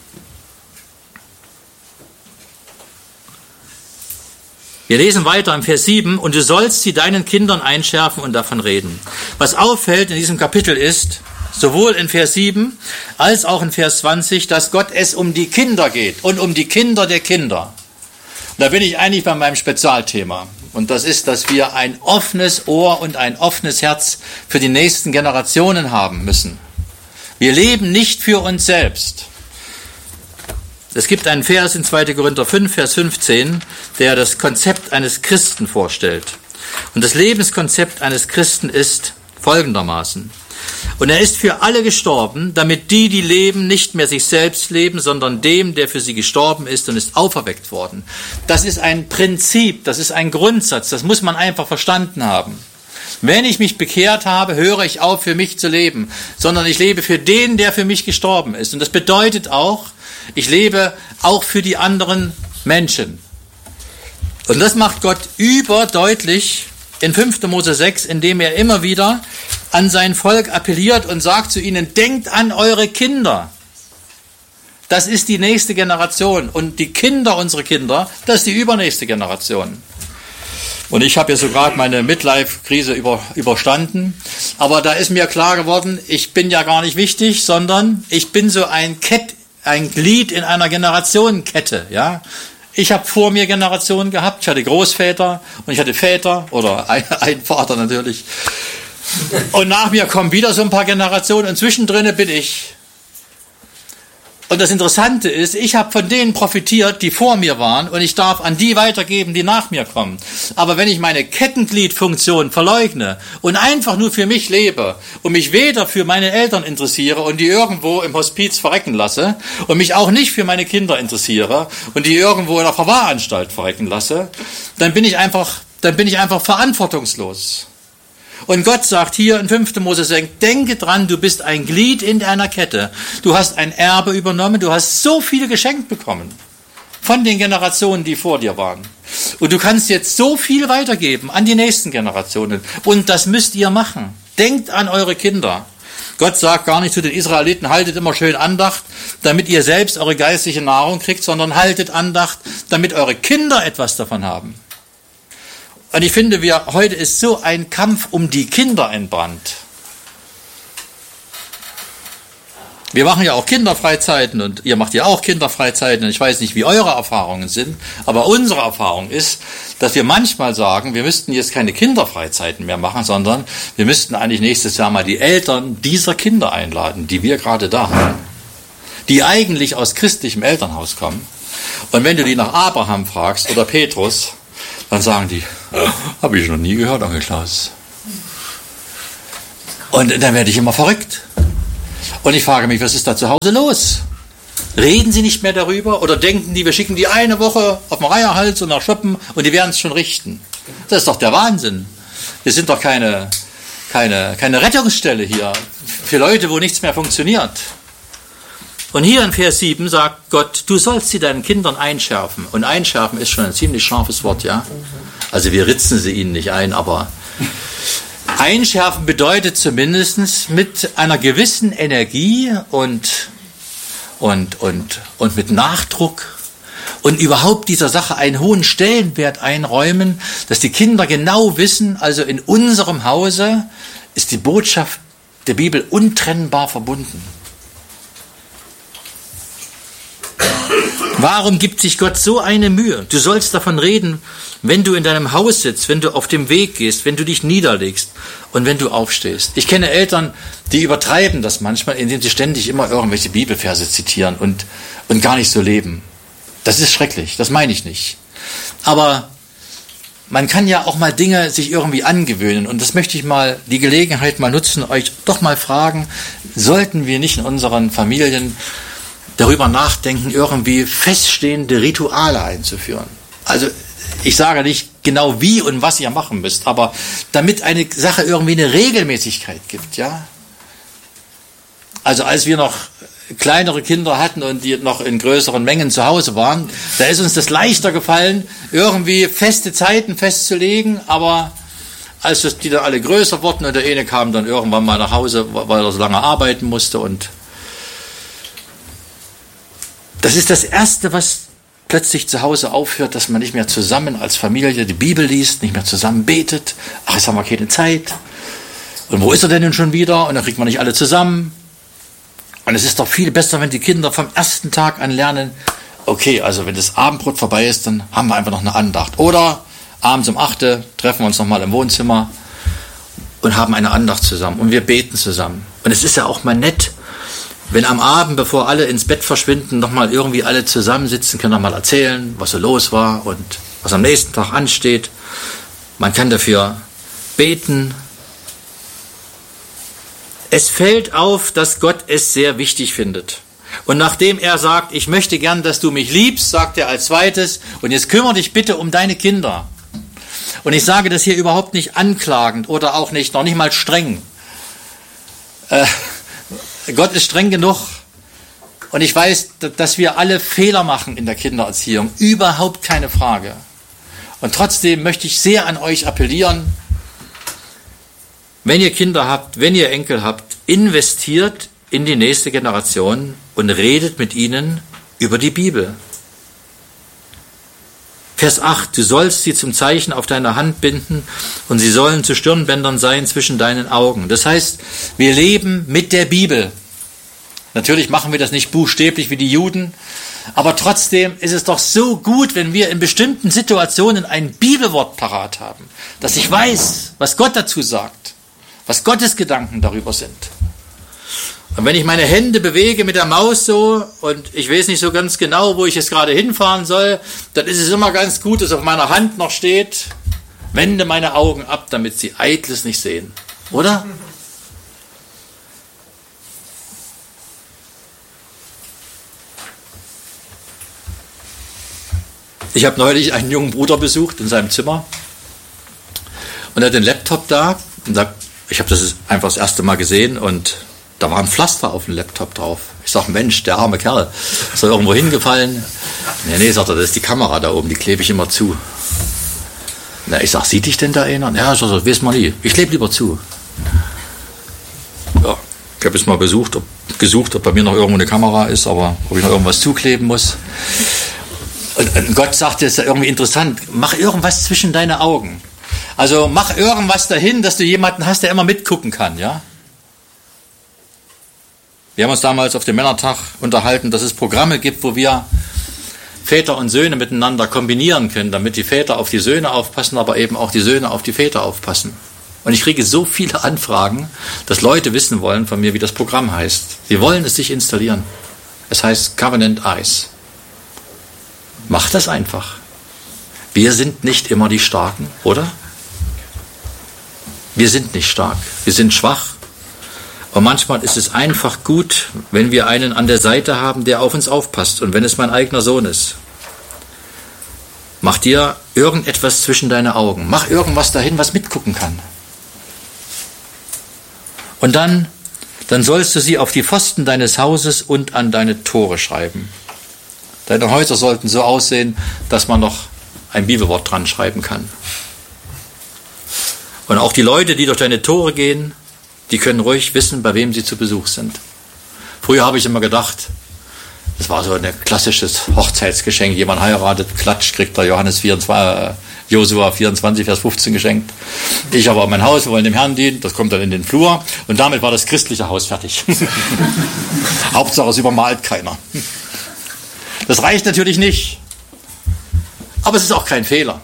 Wir lesen weiter im Vers sieben, und du sollst sie deinen Kindern einschärfen und davon reden. Was auffällt in diesem Kapitel ist, sowohl in Vers sieben als auch in Vers zwanzig, dass Gott es um die Kinder geht und um die Kinder der Kinder. Da bin ich eigentlich bei meinem Spezialthema. Und das ist, dass wir ein offenes Ohr und ein offenes Herz für die nächsten Generationen haben müssen. Wir leben nicht für uns selbst. Es gibt einen Vers in zweiter Korinther fünf, Vers fünfzehn, der das Konzept eines Christen vorstellt. Und das Lebenskonzept eines Christen ist folgendermaßen. Und er ist für alle gestorben, damit die, die leben, nicht mehr sich selbst leben, sondern dem, der für sie gestorben ist und ist auferweckt worden. Das ist ein Prinzip, das ist ein Grundsatz, das muss man einfach verstanden haben. Wenn ich mich bekehrt habe, höre ich auf, für mich zu leben, sondern ich lebe für den, der für mich gestorben ist. Und das bedeutet auch, ich lebe auch für die anderen Menschen. Und das macht Gott überdeutlich in fünfter Mose sechs, indem er immer wieder an sein Volk appelliert und sagt zu ihnen, denkt an eure Kinder. Das ist die nächste Generation. Und die Kinder unserer Kinder, das ist die übernächste Generation. Und ich habe ja so gerade meine Midlife-Krise über, überstanden. Aber da ist mir klar geworden, ich bin ja gar nicht wichtig, sondern ich bin so ein, Kett, ein Glied in einer Generationenkette. Ja? Ich habe vor mir Generationen gehabt. Ich hatte Großväter und ich hatte Väter oder ein, ein Vater natürlich. Und nach mir kommen wieder so ein paar Generationen und zwischendrin bin ich. Und das Interessante ist, ich habe von denen profitiert, die vor mir waren, und ich darf an die weitergeben, die nach mir kommen. Aber wenn ich meine Kettengliedfunktion verleugne und einfach nur für mich lebe und mich weder für meine Eltern interessiere und die irgendwo im Hospiz verrecken lasse und mich auch nicht für meine Kinder interessiere und die irgendwo in der Verwahranstalt verrecken lasse, dann bin ich einfach, dann bin ich einfach verantwortungslos. Und Gott sagt hier in fünfter Mose sechs, denke dran, du bist ein Glied in einer Kette. Du hast ein Erbe übernommen, du hast so viel geschenkt bekommen von den Generationen, die vor dir waren. Und du kannst jetzt so viel weitergeben an die nächsten Generationen. Und das müsst ihr machen. Denkt an eure Kinder. Gott sagt gar nicht zu den Israeliten, haltet immer schön Andacht, damit ihr selbst eure geistliche Nahrung kriegt, sondern haltet Andacht, damit eure Kinder etwas davon haben. Und ich finde, wir, heute ist so ein Kampf um die Kinder entbrannt. Wir machen ja auch Kinderfreizeiten und ihr macht ja auch Kinderfreizeiten. Und ich weiß nicht, wie eure Erfahrungen sind, aber unsere Erfahrung ist, dass wir manchmal sagen, wir müssten jetzt keine Kinderfreizeiten mehr machen, sondern wir müssten eigentlich nächstes Jahr mal die Eltern dieser Kinder einladen, die wir gerade da haben, die eigentlich aus christlichem Elternhaus kommen. Und wenn du die nach Abraham fragst oder Petrus, dann sagen die, Habe ich noch nie gehört, Onkel Klaus. Und dann werde ich immer verrückt. Und ich frage mich, was ist da zu Hause los? Reden sie nicht mehr darüber? Oder denken die, wir schicken die eine Woche auf den Reiherhals und nach Shoppen und die werden es schon richten? Das ist doch der Wahnsinn. Wir sind doch keine, keine, keine Rettungsstelle hier für Leute, wo nichts mehr funktioniert. Und hier in Vers sieben sagt Gott, du sollst sie deinen Kindern einschärfen. Und einschärfen ist schon ein ziemlich scharfes Wort, ja? Also wir ritzen sie ihnen nicht ein, aber einschärfen bedeutet zumindest mit einer gewissen Energie und, und, und, und mit Nachdruck und überhaupt dieser Sache einen hohen Stellenwert einräumen, dass die Kinder genau wissen, also in unserem Hause ist die Botschaft der Bibel untrennbar verbunden. Warum gibt sich Gott so eine Mühe? Du sollst davon reden, wenn du in deinem Haus sitzt, wenn du auf dem Weg gehst, wenn du dich niederlegst und wenn du aufstehst. Ich kenne Eltern, die übertreiben das manchmal, indem sie ständig immer irgendwelche Bibelverse zitieren und, und gar nicht so leben. Das ist schrecklich, das meine ich nicht. Aber man kann ja auch mal Dinge sich irgendwie angewöhnen und das möchte ich mal, die Gelegenheit mal nutzen, euch doch mal fragen, sollten wir nicht in unseren Familien darüber nachdenken, irgendwie feststehende Rituale einzuführen. Also ich sage nicht genau wie und was ihr machen müsst, aber damit eine Sache irgendwie eine Regelmäßigkeit gibt, ja. Also als wir noch kleinere Kinder hatten und die noch in größeren Mengen zu Hause waren, da ist uns das leichter gefallen, irgendwie feste Zeiten festzulegen, aber als die dann alle größer wurden und der eine kam dann irgendwann mal nach Hause, weil er so lange arbeiten musste und das ist das Erste, was plötzlich zu Hause aufhört, dass man nicht mehr zusammen als Familie die Bibel liest, nicht mehr zusammen betet. Ach, jetzt haben wir keine Zeit. Und wo ist er denn nun schon wieder? Und dann kriegt man nicht alle zusammen. Und es ist doch viel besser, wenn die Kinder vom ersten Tag an lernen, okay, also wenn das Abendbrot vorbei ist, dann haben wir einfach noch eine Andacht. Oder abends um acht treffen wir uns nochmal im Wohnzimmer und haben eine Andacht zusammen. Und wir beten zusammen. Und es ist ja auch mal nett, wenn am Abend, bevor alle ins Bett verschwinden, nochmal irgendwie alle zusammensitzen, können nochmal erzählen, was so los war und was am nächsten Tag ansteht. Man kann dafür beten. Es fällt auf, dass Gott es sehr wichtig findet. Und nachdem er sagt, ich möchte gern, dass du mich liebst, sagt er als zweites, und jetzt kümmere dich bitte um deine Kinder. Und ich sage das hier überhaupt nicht anklagend oder auch nicht, noch nicht mal streng. Äh, Gott ist streng genug und ich weiß, dass wir alle Fehler machen in der Kindererziehung. Überhaupt keine Frage. Und trotzdem möchte ich sehr an euch appellieren, wenn ihr Kinder habt, wenn ihr Enkel habt, investiert in die nächste Generation und redet mit ihnen über die Bibel. Vers acht, du sollst sie zum Zeichen auf deiner Hand binden und sie sollen zu Stirnbändern sein zwischen deinen Augen. Das heißt, wir leben mit der Bibel. Natürlich machen wir das nicht buchstäblich wie die Juden, aber trotzdem ist es doch so gut, wenn wir in bestimmten Situationen ein Bibelwort parat haben, dass ich weiß, was Gott dazu sagt, was Gottes Gedanken darüber sind. Und wenn ich meine Hände bewege mit der Maus so und ich weiß nicht so ganz genau, wo ich jetzt gerade hinfahren soll, dann ist es immer ganz gut, dass auf meiner Hand noch steht, wende meine Augen ab, damit sie Eitles nicht sehen. Oder? Ich habe neulich einen jungen Bruder besucht in seinem Zimmer und er hat den Laptop da und sagt, ich habe das einfach das erste Mal gesehen und da war ein Pflaster auf dem Laptop drauf. Ich sage, Mensch, der arme Kerl, ist er irgendwo hingefallen? Nee, nee, sagt er, das ist die Kamera da oben, die klebe ich immer zu. Na, ich sage, sieht dich denn da einer? Ja, ich sage, weiß man nie, ich klebe lieber zu. Ja, ich habe jetzt mal besucht, ob, gesucht, ob bei mir noch irgendwo eine Kamera ist, aber ob ich noch irgendwas zukleben muss. Und, und Gott sagt, das ist ja irgendwie interessant, mach irgendwas zwischen deine Augen. Also mach irgendwas dahin, dass du jemanden hast, der immer mitgucken kann, ja? Wir haben uns damals auf dem Männertag unterhalten, dass es Programme gibt, wo wir Väter und Söhne miteinander kombinieren können, damit die Väter auf die Söhne aufpassen, aber eben auch die Söhne auf die Väter aufpassen. Und ich kriege so viele Anfragen, dass Leute wissen wollen von mir, wie das Programm heißt. Sie wollen es sich installieren. Es heißt Covenant Eyes. Macht das einfach. Wir sind nicht immer die Starken, oder? Wir sind nicht stark, wir sind schwach. Und manchmal ist es einfach gut, wenn wir einen an der Seite haben, der auf uns aufpasst. Und wenn es mein eigener Sohn ist. Mach dir irgendetwas zwischen deine Augen. Mach irgendwas dahin, was mitgucken kann. Und dann, dann sollst du sie auf die Pfosten deines Hauses und an deine Tore schreiben. Deine Häuser sollten so aussehen, dass man noch ein Bibelwort dran schreiben kann. Und auch die Leute, die durch deine Tore gehen, die können ruhig wissen, bei wem sie zu Besuch sind. Früher habe ich immer gedacht, das war so ein klassisches Hochzeitsgeschenk. Jemand heiratet, klatsch, kriegt der Johannes vierundzwanzig, äh, Josua vierundzwanzig, Vers fünfzehn geschenkt. Ich habe auch mein Haus, wir wollen dem Herrn dienen, das kommt dann in den Flur. Und damit war das christliche Haus fertig. Hauptsache, es übermalt keiner. Das reicht natürlich nicht. Aber es ist auch kein Fehler.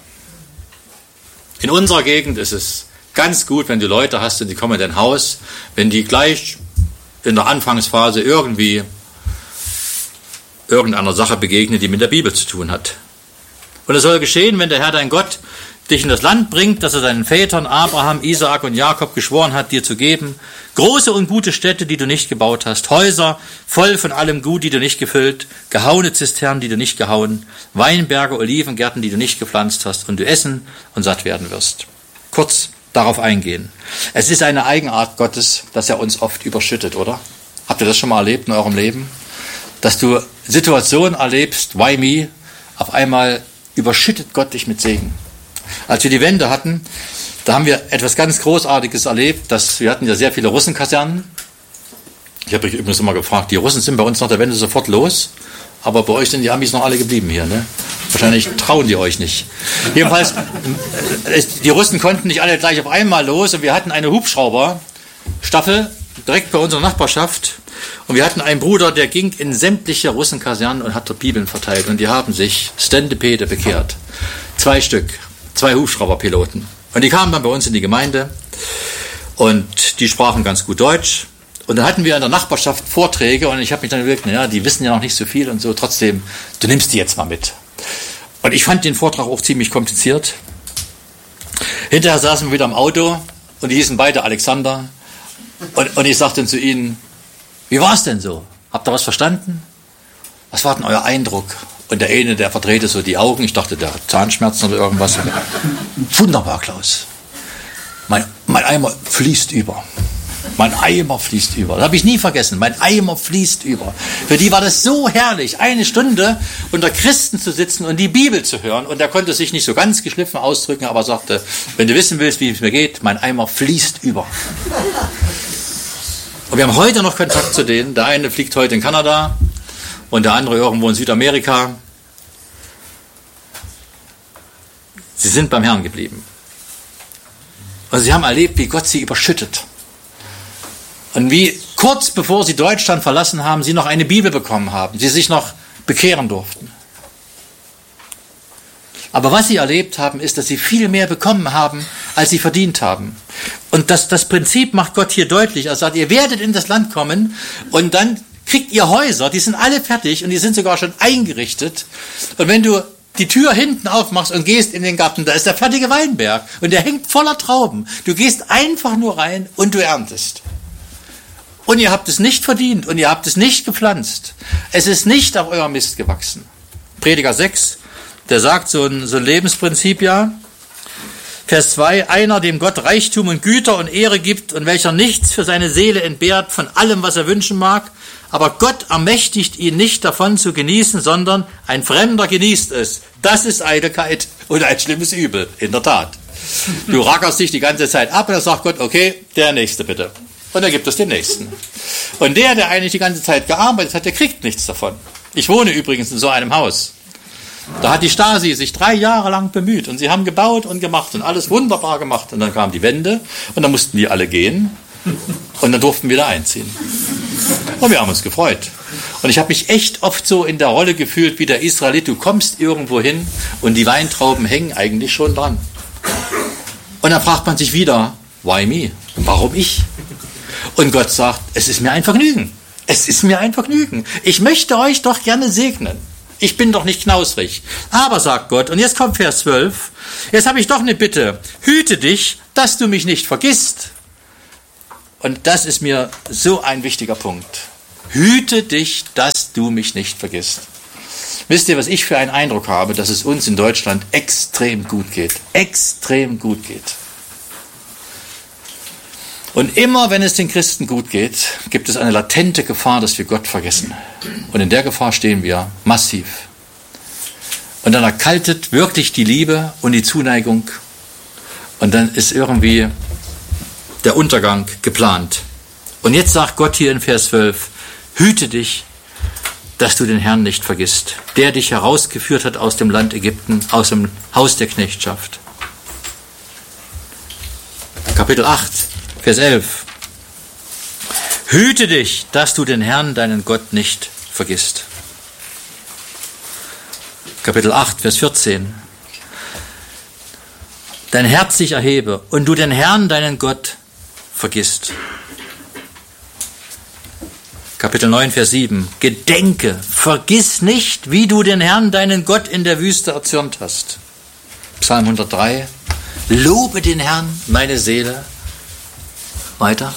In unserer Gegend ist es ganz gut, wenn du Leute hast und die kommen in dein Haus, wenn die gleich in der Anfangsphase irgendwie irgendeiner Sache begegnen, die mit der Bibel zu tun hat. Und es soll geschehen, wenn der Herr dein Gott dich in das Land bringt, das er deinen Vätern Abraham, Isaak und Jakob geschworen hat, dir zu geben. Große und gute Städte, die du nicht gebaut hast. Häuser voll von allem Gut, die du nicht gefüllt. Gehauene Zisternen, die du nicht gehauen. Weinberge, Olivengärten, die du nicht gepflanzt hast. Und du essen und satt werden wirst. Kurz darauf eingehen. Es ist eine Eigenart Gottes, dass er uns oft überschüttet, oder? Habt ihr das schon mal erlebt in eurem Leben? Dass du Situationen erlebst, why me, auf einmal überschüttet Gott dich mit Segen. Als wir die Wende hatten, da haben wir etwas ganz Großartiges erlebt. Dass wir hatten ja sehr viele Russenkasernen. Ich habe mich übrigens immer gefragt, die Russen sind bei uns nach der Wende sofort los, aber bei euch sind die Amis noch alle geblieben hier, ne? Wahrscheinlich trauen die euch nicht. Jedenfalls, die Russen konnten nicht alle gleich auf einmal los und wir hatten eine Hubschrauberstaffel direkt bei unserer Nachbarschaft. Und wir hatten einen Bruder, der ging in sämtliche Russenkasernen und hat dort Bibeln verteilt. Und die haben sich Stendepede bekehrt. Zwei Stück, zwei Hubschrauberpiloten. Und die kamen dann bei uns in die Gemeinde und die sprachen ganz gut Deutsch. Und dann hatten wir in der Nachbarschaft Vorträge und ich habe mich dann überlegt, naja, die wissen ja noch nicht so viel und so, trotzdem, du nimmst die jetzt mal mit. Und ich fand den Vortrag auch ziemlich kompliziert. Hinterher saßen wir wieder im Auto und die hießen beide Alexander. Und, und ich sagte zu ihnen, wie war es denn so? Habt ihr was verstanden? Was war denn euer Eindruck? Und der eine, der verdrehte so die Augen. Ich dachte, der hat Zahnschmerzen oder irgendwas. Wunderbar, Klaus. Mein, mein Eimer fließt über. Mein Eimer fließt über. Das habe ich nie vergessen. Mein Eimer fließt über. Für die war das so herrlich, eine Stunde unter Christen zu sitzen und die Bibel zu hören. Und er konnte sich nicht so ganz geschliffen ausdrücken, aber sagte, wenn du wissen willst, wie es mir geht, mein Eimer fließt über. Und wir haben heute noch Kontakt zu denen. Der eine fliegt heute in Kanada und der andere irgendwo in Südamerika. Sie sind beim Herrn geblieben. Und sie haben erlebt, wie Gott sie überschüttet. Und wie kurz bevor sie Deutschland verlassen haben, sie noch eine Bibel bekommen haben, sie sich noch bekehren durften. Aber was sie erlebt haben, ist, dass sie viel mehr bekommen haben, als sie verdient haben. Und das, das Prinzip macht Gott hier deutlich. Er sagt, ihr werdet in das Land kommen und dann kriegt ihr Häuser, die sind alle fertig und die sind sogar schon eingerichtet. Und wenn du die Tür hinten aufmachst und gehst in den Garten, da ist der fertige Weinberg und der hängt voller Trauben. Du gehst einfach nur rein und du erntest. Und ihr habt es nicht verdient und ihr habt es nicht gepflanzt. Es ist nicht auf euer Mist gewachsen. Prediger sechs, der sagt so ein, so ein Lebensprinzip, ja. Vers zwei, einer, dem Gott Reichtum und Güter und Ehre gibt und welcher nichts für seine Seele entbehrt von allem, was er wünschen mag, aber Gott ermächtigt ihn nicht davon zu genießen, sondern ein Fremder genießt es. Das ist Eitelkeit und ein schlimmes Übel, in der Tat. Du rackerst dich die ganze Zeit ab und dann sagt Gott, okay, der Nächste bitte. Und dann gibt es den Nächsten. Und der, der eigentlich die ganze Zeit gearbeitet hat, der kriegt nichts davon. Ich wohne übrigens in so einem Haus. Da hat die Stasi sich drei Jahre lang bemüht und sie haben gebaut und gemacht und alles wunderbar gemacht. Und dann kam die Wende und dann mussten die alle gehen und dann durften wir da einziehen. Und wir haben uns gefreut. Und ich habe mich echt oft so in der Rolle gefühlt wie der Israelit. Du kommst irgendwo hin und die Weintrauben hängen eigentlich schon dran. Und dann fragt man sich wieder, why me? Warum ich? Und Gott sagt, es ist mir ein Vergnügen. Es ist mir ein Vergnügen. Ich möchte euch doch gerne segnen. Ich bin doch nicht knausrig. Aber, sagt Gott, und jetzt kommt Vers zwölf, jetzt habe ich doch eine Bitte. Hüte dich, dass du mich nicht vergisst. Und das ist mir so ein wichtiger Punkt. Hüte dich, dass du mich nicht vergisst. Wisst ihr, was ich für einen Eindruck habe, dass es uns in Deutschland extrem gut geht. Extrem gut geht. Und immer, wenn es den Christen gut geht, gibt es eine latente Gefahr, dass wir Gott vergessen. Und in der Gefahr stehen wir massiv. Und dann erkaltet wirklich die Liebe und die Zuneigung. Und dann ist irgendwie der Untergang geplant. Und jetzt sagt Gott hier in Vers zwölf, hüte dich, dass du den Herrn nicht vergisst, der dich herausgeführt hat aus dem Land Ägypten, aus dem Haus der Knechtschaft. Kapitel acht. Vers elf. Hüte dich, dass du den Herrn, deinen Gott, nicht vergisst. Kapitel acht, Vers vierzehn. Dein Herz sich erhebe und du den Herrn, deinen Gott, vergisst. Kapitel neun, Vers sieben. Gedenke, vergiss nicht, wie du den Herrn, deinen Gott, in der Wüste erzürnt hast. Psalm hundertdrei. Lobe den Herrn, meine Seele. Weiter.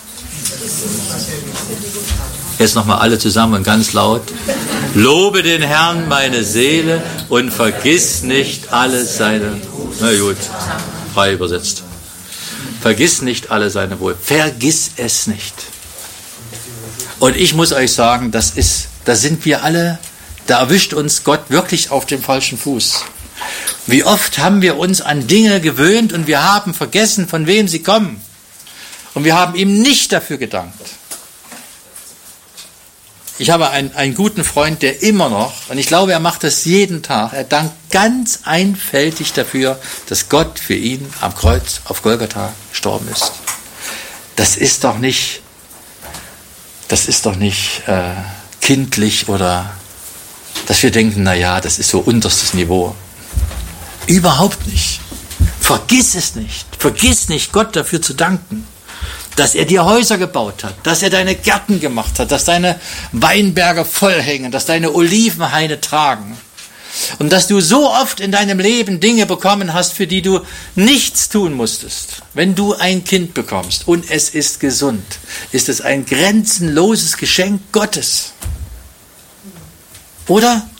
Jetzt nochmal alle zusammen und ganz laut. Lobe den Herrn, meine Seele, und vergiss nicht alle seine... Na gut, frei übersetzt. Vergiss nicht alle seine Wohl. Vergiss es nicht. Und ich muss euch sagen, das ist, da sind wir alle, da erwischt uns Gott wirklich auf dem falschen Fuß. Wie oft haben wir uns an Dinge gewöhnt und wir haben vergessen, von wem sie kommen. Und wir haben ihm nicht dafür gedankt. Ich habe einen, einen guten Freund, der immer noch, und ich glaube, er macht das jeden Tag, er dankt ganz einfältig dafür, dass Gott für ihn am Kreuz auf Golgatha gestorben ist. Das ist doch nicht, das ist doch nicht äh, kindlich oder dass wir denken, na ja, das ist so unterstes Niveau. Überhaupt nicht. Vergiss es nicht. Vergiss nicht, Gott dafür zu danken, dass er dir Häuser gebaut hat, dass er deine Gärten gemacht hat, dass deine Weinberge voll hängen, dass deine Olivenhaine tragen und dass du so oft in deinem Leben Dinge bekommen hast, für die du nichts tun musstest. Wenn du ein Kind bekommst und es ist gesund, ist es ein grenzenloses Geschenk Gottes. Oder?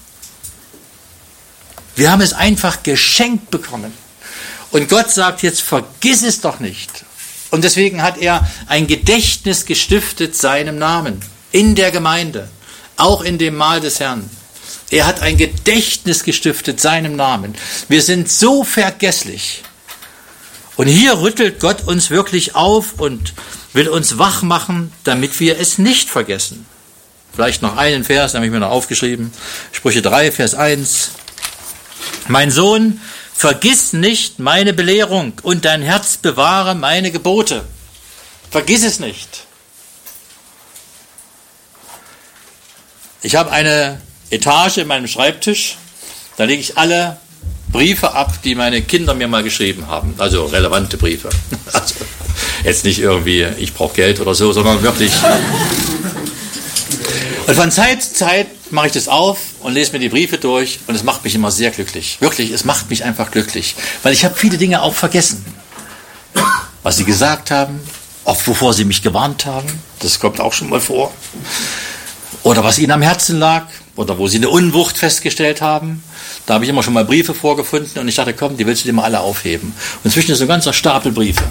Wir haben es einfach geschenkt bekommen. Und Gott sagt jetzt, vergiss es doch nicht. Und deswegen hat er ein Gedächtnis gestiftet seinem Namen in der Gemeinde, auch in dem Mahl des Herrn. Er hat ein Gedächtnis gestiftet seinem Namen. Wir sind so vergesslich. Und hier rüttelt Gott uns wirklich auf und will uns wach machen, damit wir es nicht vergessen. Vielleicht noch einen Vers, den habe ich mir noch aufgeschrieben. Sprüche drei, Vers eins. Mein Sohn, vergiss nicht meine Belehrung und dein Herz bewahre meine Gebote. Vergiss es nicht. Ich habe eine Etage in meinem Schreibtisch, da lege ich alle Briefe ab, die meine Kinder mir mal geschrieben haben. Also relevante Briefe. Also jetzt nicht irgendwie, ich brauche Geld oder so, sondern wirklich. Und von Zeit zu Zeit mache ich das auf und lese mir die Briefe durch und es macht mich immer sehr glücklich. Wirklich, es macht mich einfach glücklich. Weil ich habe viele Dinge auch vergessen. Was sie gesagt haben, oft wovor sie mich gewarnt haben, das kommt auch schon mal vor. Oder was ihnen am Herzen lag oder wo sie eine Unwucht festgestellt haben. Da habe ich immer schon mal Briefe vorgefunden und ich dachte, komm, die willst du dir mal alle aufheben. Und inzwischen ist so ein ganzer Stapel Briefe.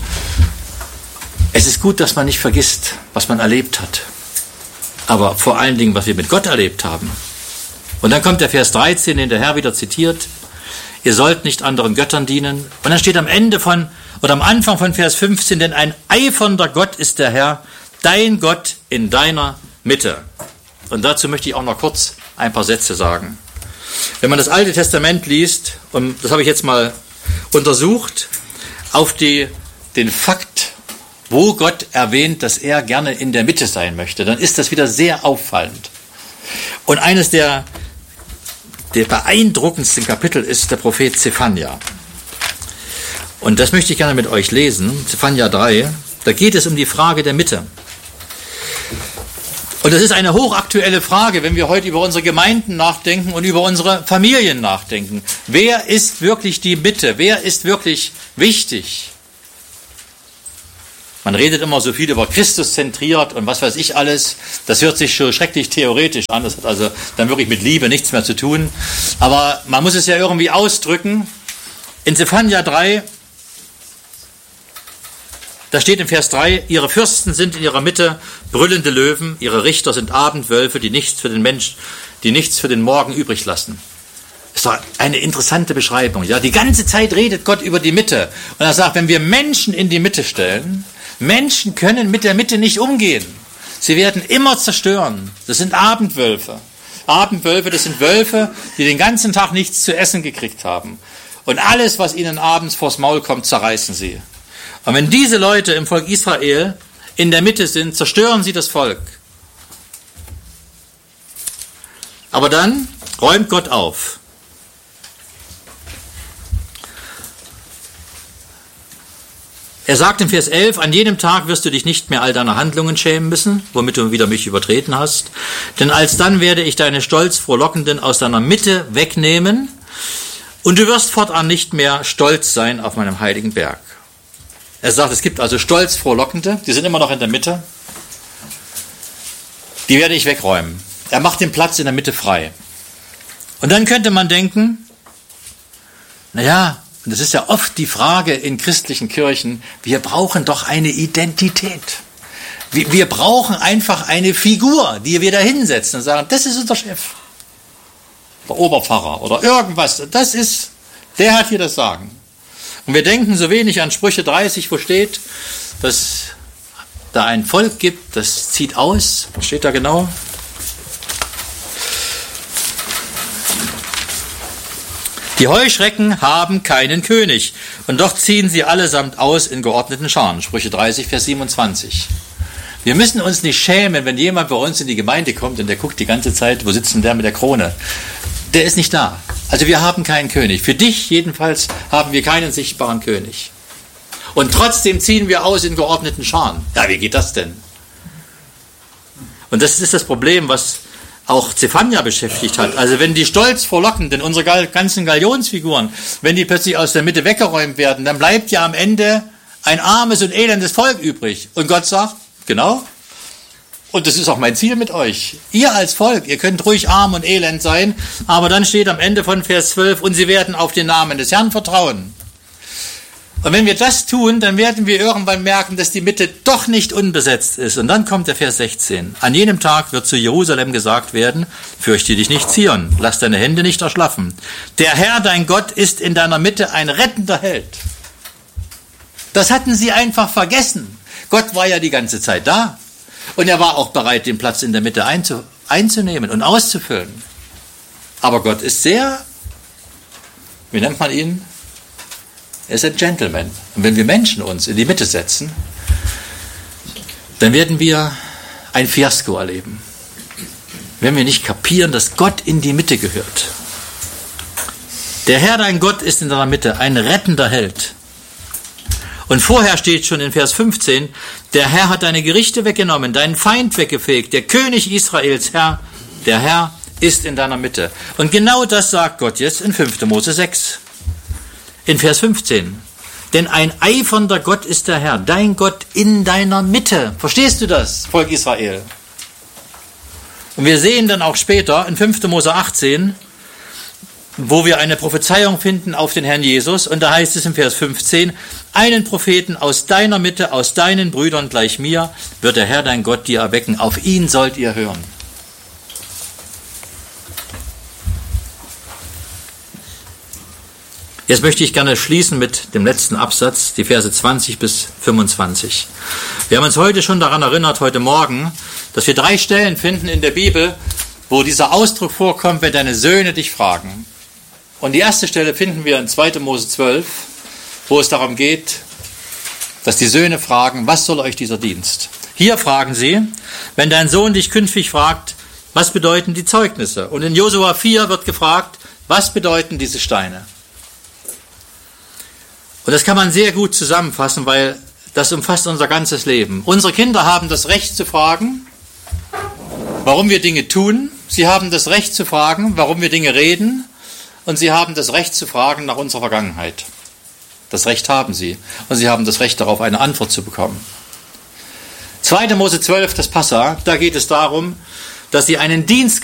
Es ist gut, dass man nicht vergisst, was man erlebt hat. Aber vor allen Dingen, was wir mit Gott erlebt haben. Und dann kommt der Vers dreizehn, den der Herr wieder zitiert. Ihr sollt nicht anderen Göttern dienen. Und dann steht am Ende von, oder am Anfang von Vers fünfzehn, denn ein eifernder Gott ist der Herr, dein Gott in deiner Mitte. Und dazu möchte ich auch noch kurz ein paar Sätze sagen. Wenn man das Alte Testament liest, und das habe ich jetzt mal untersucht, auf die, den Fakt, wo Gott erwähnt, dass er gerne in der Mitte sein möchte, dann ist das wieder sehr auffallend. Und eines der, der beeindruckendsten Kapitel ist der Prophet Zephania. Und das möchte ich gerne mit euch lesen, Zephania drei, da geht es um die Frage der Mitte. Und das ist eine hochaktuelle Frage, wenn wir heute über unsere Gemeinden nachdenken und über unsere Familien nachdenken. Wer ist wirklich die Mitte? Wer ist wirklich wichtig? Man redet immer so viel über Christus zentriert und was weiß ich alles. Das hört sich schon schrecklich theoretisch an. Das hat also dann wirklich mit Liebe nichts mehr zu tun. Aber man muss es ja irgendwie ausdrücken. In Zephania drei, da steht im Vers drei, ihre Fürsten sind in ihrer Mitte brüllende Löwen, ihre Richter sind Abendwölfe, die nichts für den Mensch, die nichts für den Morgen übrig lassen. Das ist doch eine interessante Beschreibung. Ja, die ganze Zeit redet Gott über die Mitte. Und er sagt, wenn wir Menschen in die Mitte stellen, Menschen können mit der Mitte nicht umgehen. Sie werden immer zerstören. Das sind Abendwölfe. Abendwölfe, das sind Wölfe, die den ganzen Tag nichts zu essen gekriegt haben. Und alles, was ihnen abends vors Maul kommt, zerreißen sie. Und wenn diese Leute im Volk Israel in der Mitte sind, zerstören sie das Volk. Aber dann räumt Gott auf. Er sagt in Vers elf, an jenem Tag wirst du dich nicht mehr all deiner Handlungen schämen müssen, womit du wieder mich übertreten hast. Denn alsdann werde ich deine Stolzfrohlockenden aus deiner Mitte wegnehmen und du wirst fortan nicht mehr stolz sein auf meinem heiligen Berg. Er sagt, es gibt also Stolzfrohlockende, die sind immer noch in der Mitte. Die werde ich wegräumen. Er macht den Platz in der Mitte frei. Und dann könnte man denken, naja, und das ist ja oft die Frage in christlichen Kirchen, wir brauchen doch eine Identität. Wir, wir brauchen einfach eine Figur, die wir da hinsetzen und sagen, das ist unser Chef. Der Oberpfarrer oder irgendwas, das ist, der hat hier das Sagen. Und wir denken so wenig an Sprüche dreißig, wo steht, dass da ein Volk gibt, das zieht aus. Was steht da genau? Die Heuschrecken haben keinen König und doch ziehen sie allesamt aus in geordneten Scharen. Sprüche dreißig, Vers siebenundzwanzig. Wir müssen uns nicht schämen, wenn jemand bei uns in die Gemeinde kommt und der guckt die ganze Zeit, wo sitzt denn der mit der Krone? Der ist nicht da. Also wir haben keinen König. Für dich jedenfalls haben wir keinen sichtbaren König. Und trotzdem ziehen wir aus in geordneten Scharen. Ja, wie geht das denn? Und das ist das Problem, was auch Zephania beschäftigt hat. Also wenn die stolz frohlockenden, unsere ganzen Galionsfiguren, wenn die plötzlich aus der Mitte weggeräumt werden, dann bleibt ja am Ende ein armes und elendes Volk übrig. Und Gott sagt, genau, und das ist auch mein Ziel mit euch. Ihr als Volk, ihr könnt ruhig arm und elend sein, aber dann steht am Ende von Vers zwölf, und sie werden auf den Namen des Herrn vertrauen. Und wenn wir das tun, dann werden wir irgendwann merken, dass die Mitte doch nicht unbesetzt ist. Und dann kommt der Vers sechzehn. An jenem Tag wird zu Jerusalem gesagt werden, fürchte dich nicht, Zion, lass deine Hände nicht erschlaffen. Der Herr, dein Gott, ist in deiner Mitte ein rettender Held. Das hatten sie einfach vergessen. Gott war ja die ganze Zeit da. Und er war auch bereit, den Platz in der Mitte einzu, einzunehmen und auszufüllen. Aber Gott ist sehr, wie nennt man ihn? Er ist ein Gentleman. Und wenn wir Menschen uns in die Mitte setzen, dann werden wir ein Fiasko erleben. Wenn wir nicht kapieren, dass Gott in die Mitte gehört. Der Herr, dein Gott, ist in deiner Mitte ein rettender Held. Und vorher steht schon in Vers fünfzehn, der Herr hat deine Gerichte weggenommen, deinen Feind weggefegt, der König Israels, Herr, der Herr ist in deiner Mitte. Und genau das sagt Gott jetzt in fünfter Mose sechs. In Vers fünfzehn. Denn ein eifernder Gott ist der Herr, dein Gott in deiner Mitte. Verstehst du das, Volk Israel? Und wir sehen dann auch später in fünfter Mose achtzehn, wo wir eine Prophezeiung finden auf den Herrn Jesus. Und da heißt es im Vers fünfzehn, einen Propheten aus deiner Mitte, aus deinen Brüdern gleich mir, wird der Herr dein Gott dir erwecken. Auf ihn sollt ihr hören. Jetzt möchte ich gerne schließen mit dem letzten Absatz, die Verse zwanzig bis fünfundzwanzig. Wir haben uns heute schon daran erinnert, heute Morgen, dass wir drei Stellen finden in der Bibel, wo dieser Ausdruck vorkommt, wenn deine Söhne dich fragen. Und die erste Stelle finden wir in zweiter Mose zwölf, wo es darum geht, dass die Söhne fragen, was soll euch dieser Dienst? Hier fragen sie, wenn dein Sohn dich künftig fragt, was bedeuten die Zeugnisse? Und in Josua vier wird gefragt, was bedeuten diese Steine? Und das kann man sehr gut zusammenfassen, weil das umfasst unser ganzes Leben. Unsere Kinder haben das Recht zu fragen, warum wir Dinge tun. Sie haben das Recht zu fragen, warum wir Dinge reden. Und sie haben das Recht zu fragen nach unserer Vergangenheit. Das Recht haben sie. Und sie haben das Recht darauf, eine Antwort zu bekommen. zweiter Mose zwölf, das Passa, da geht es darum, dass sie einen Dienst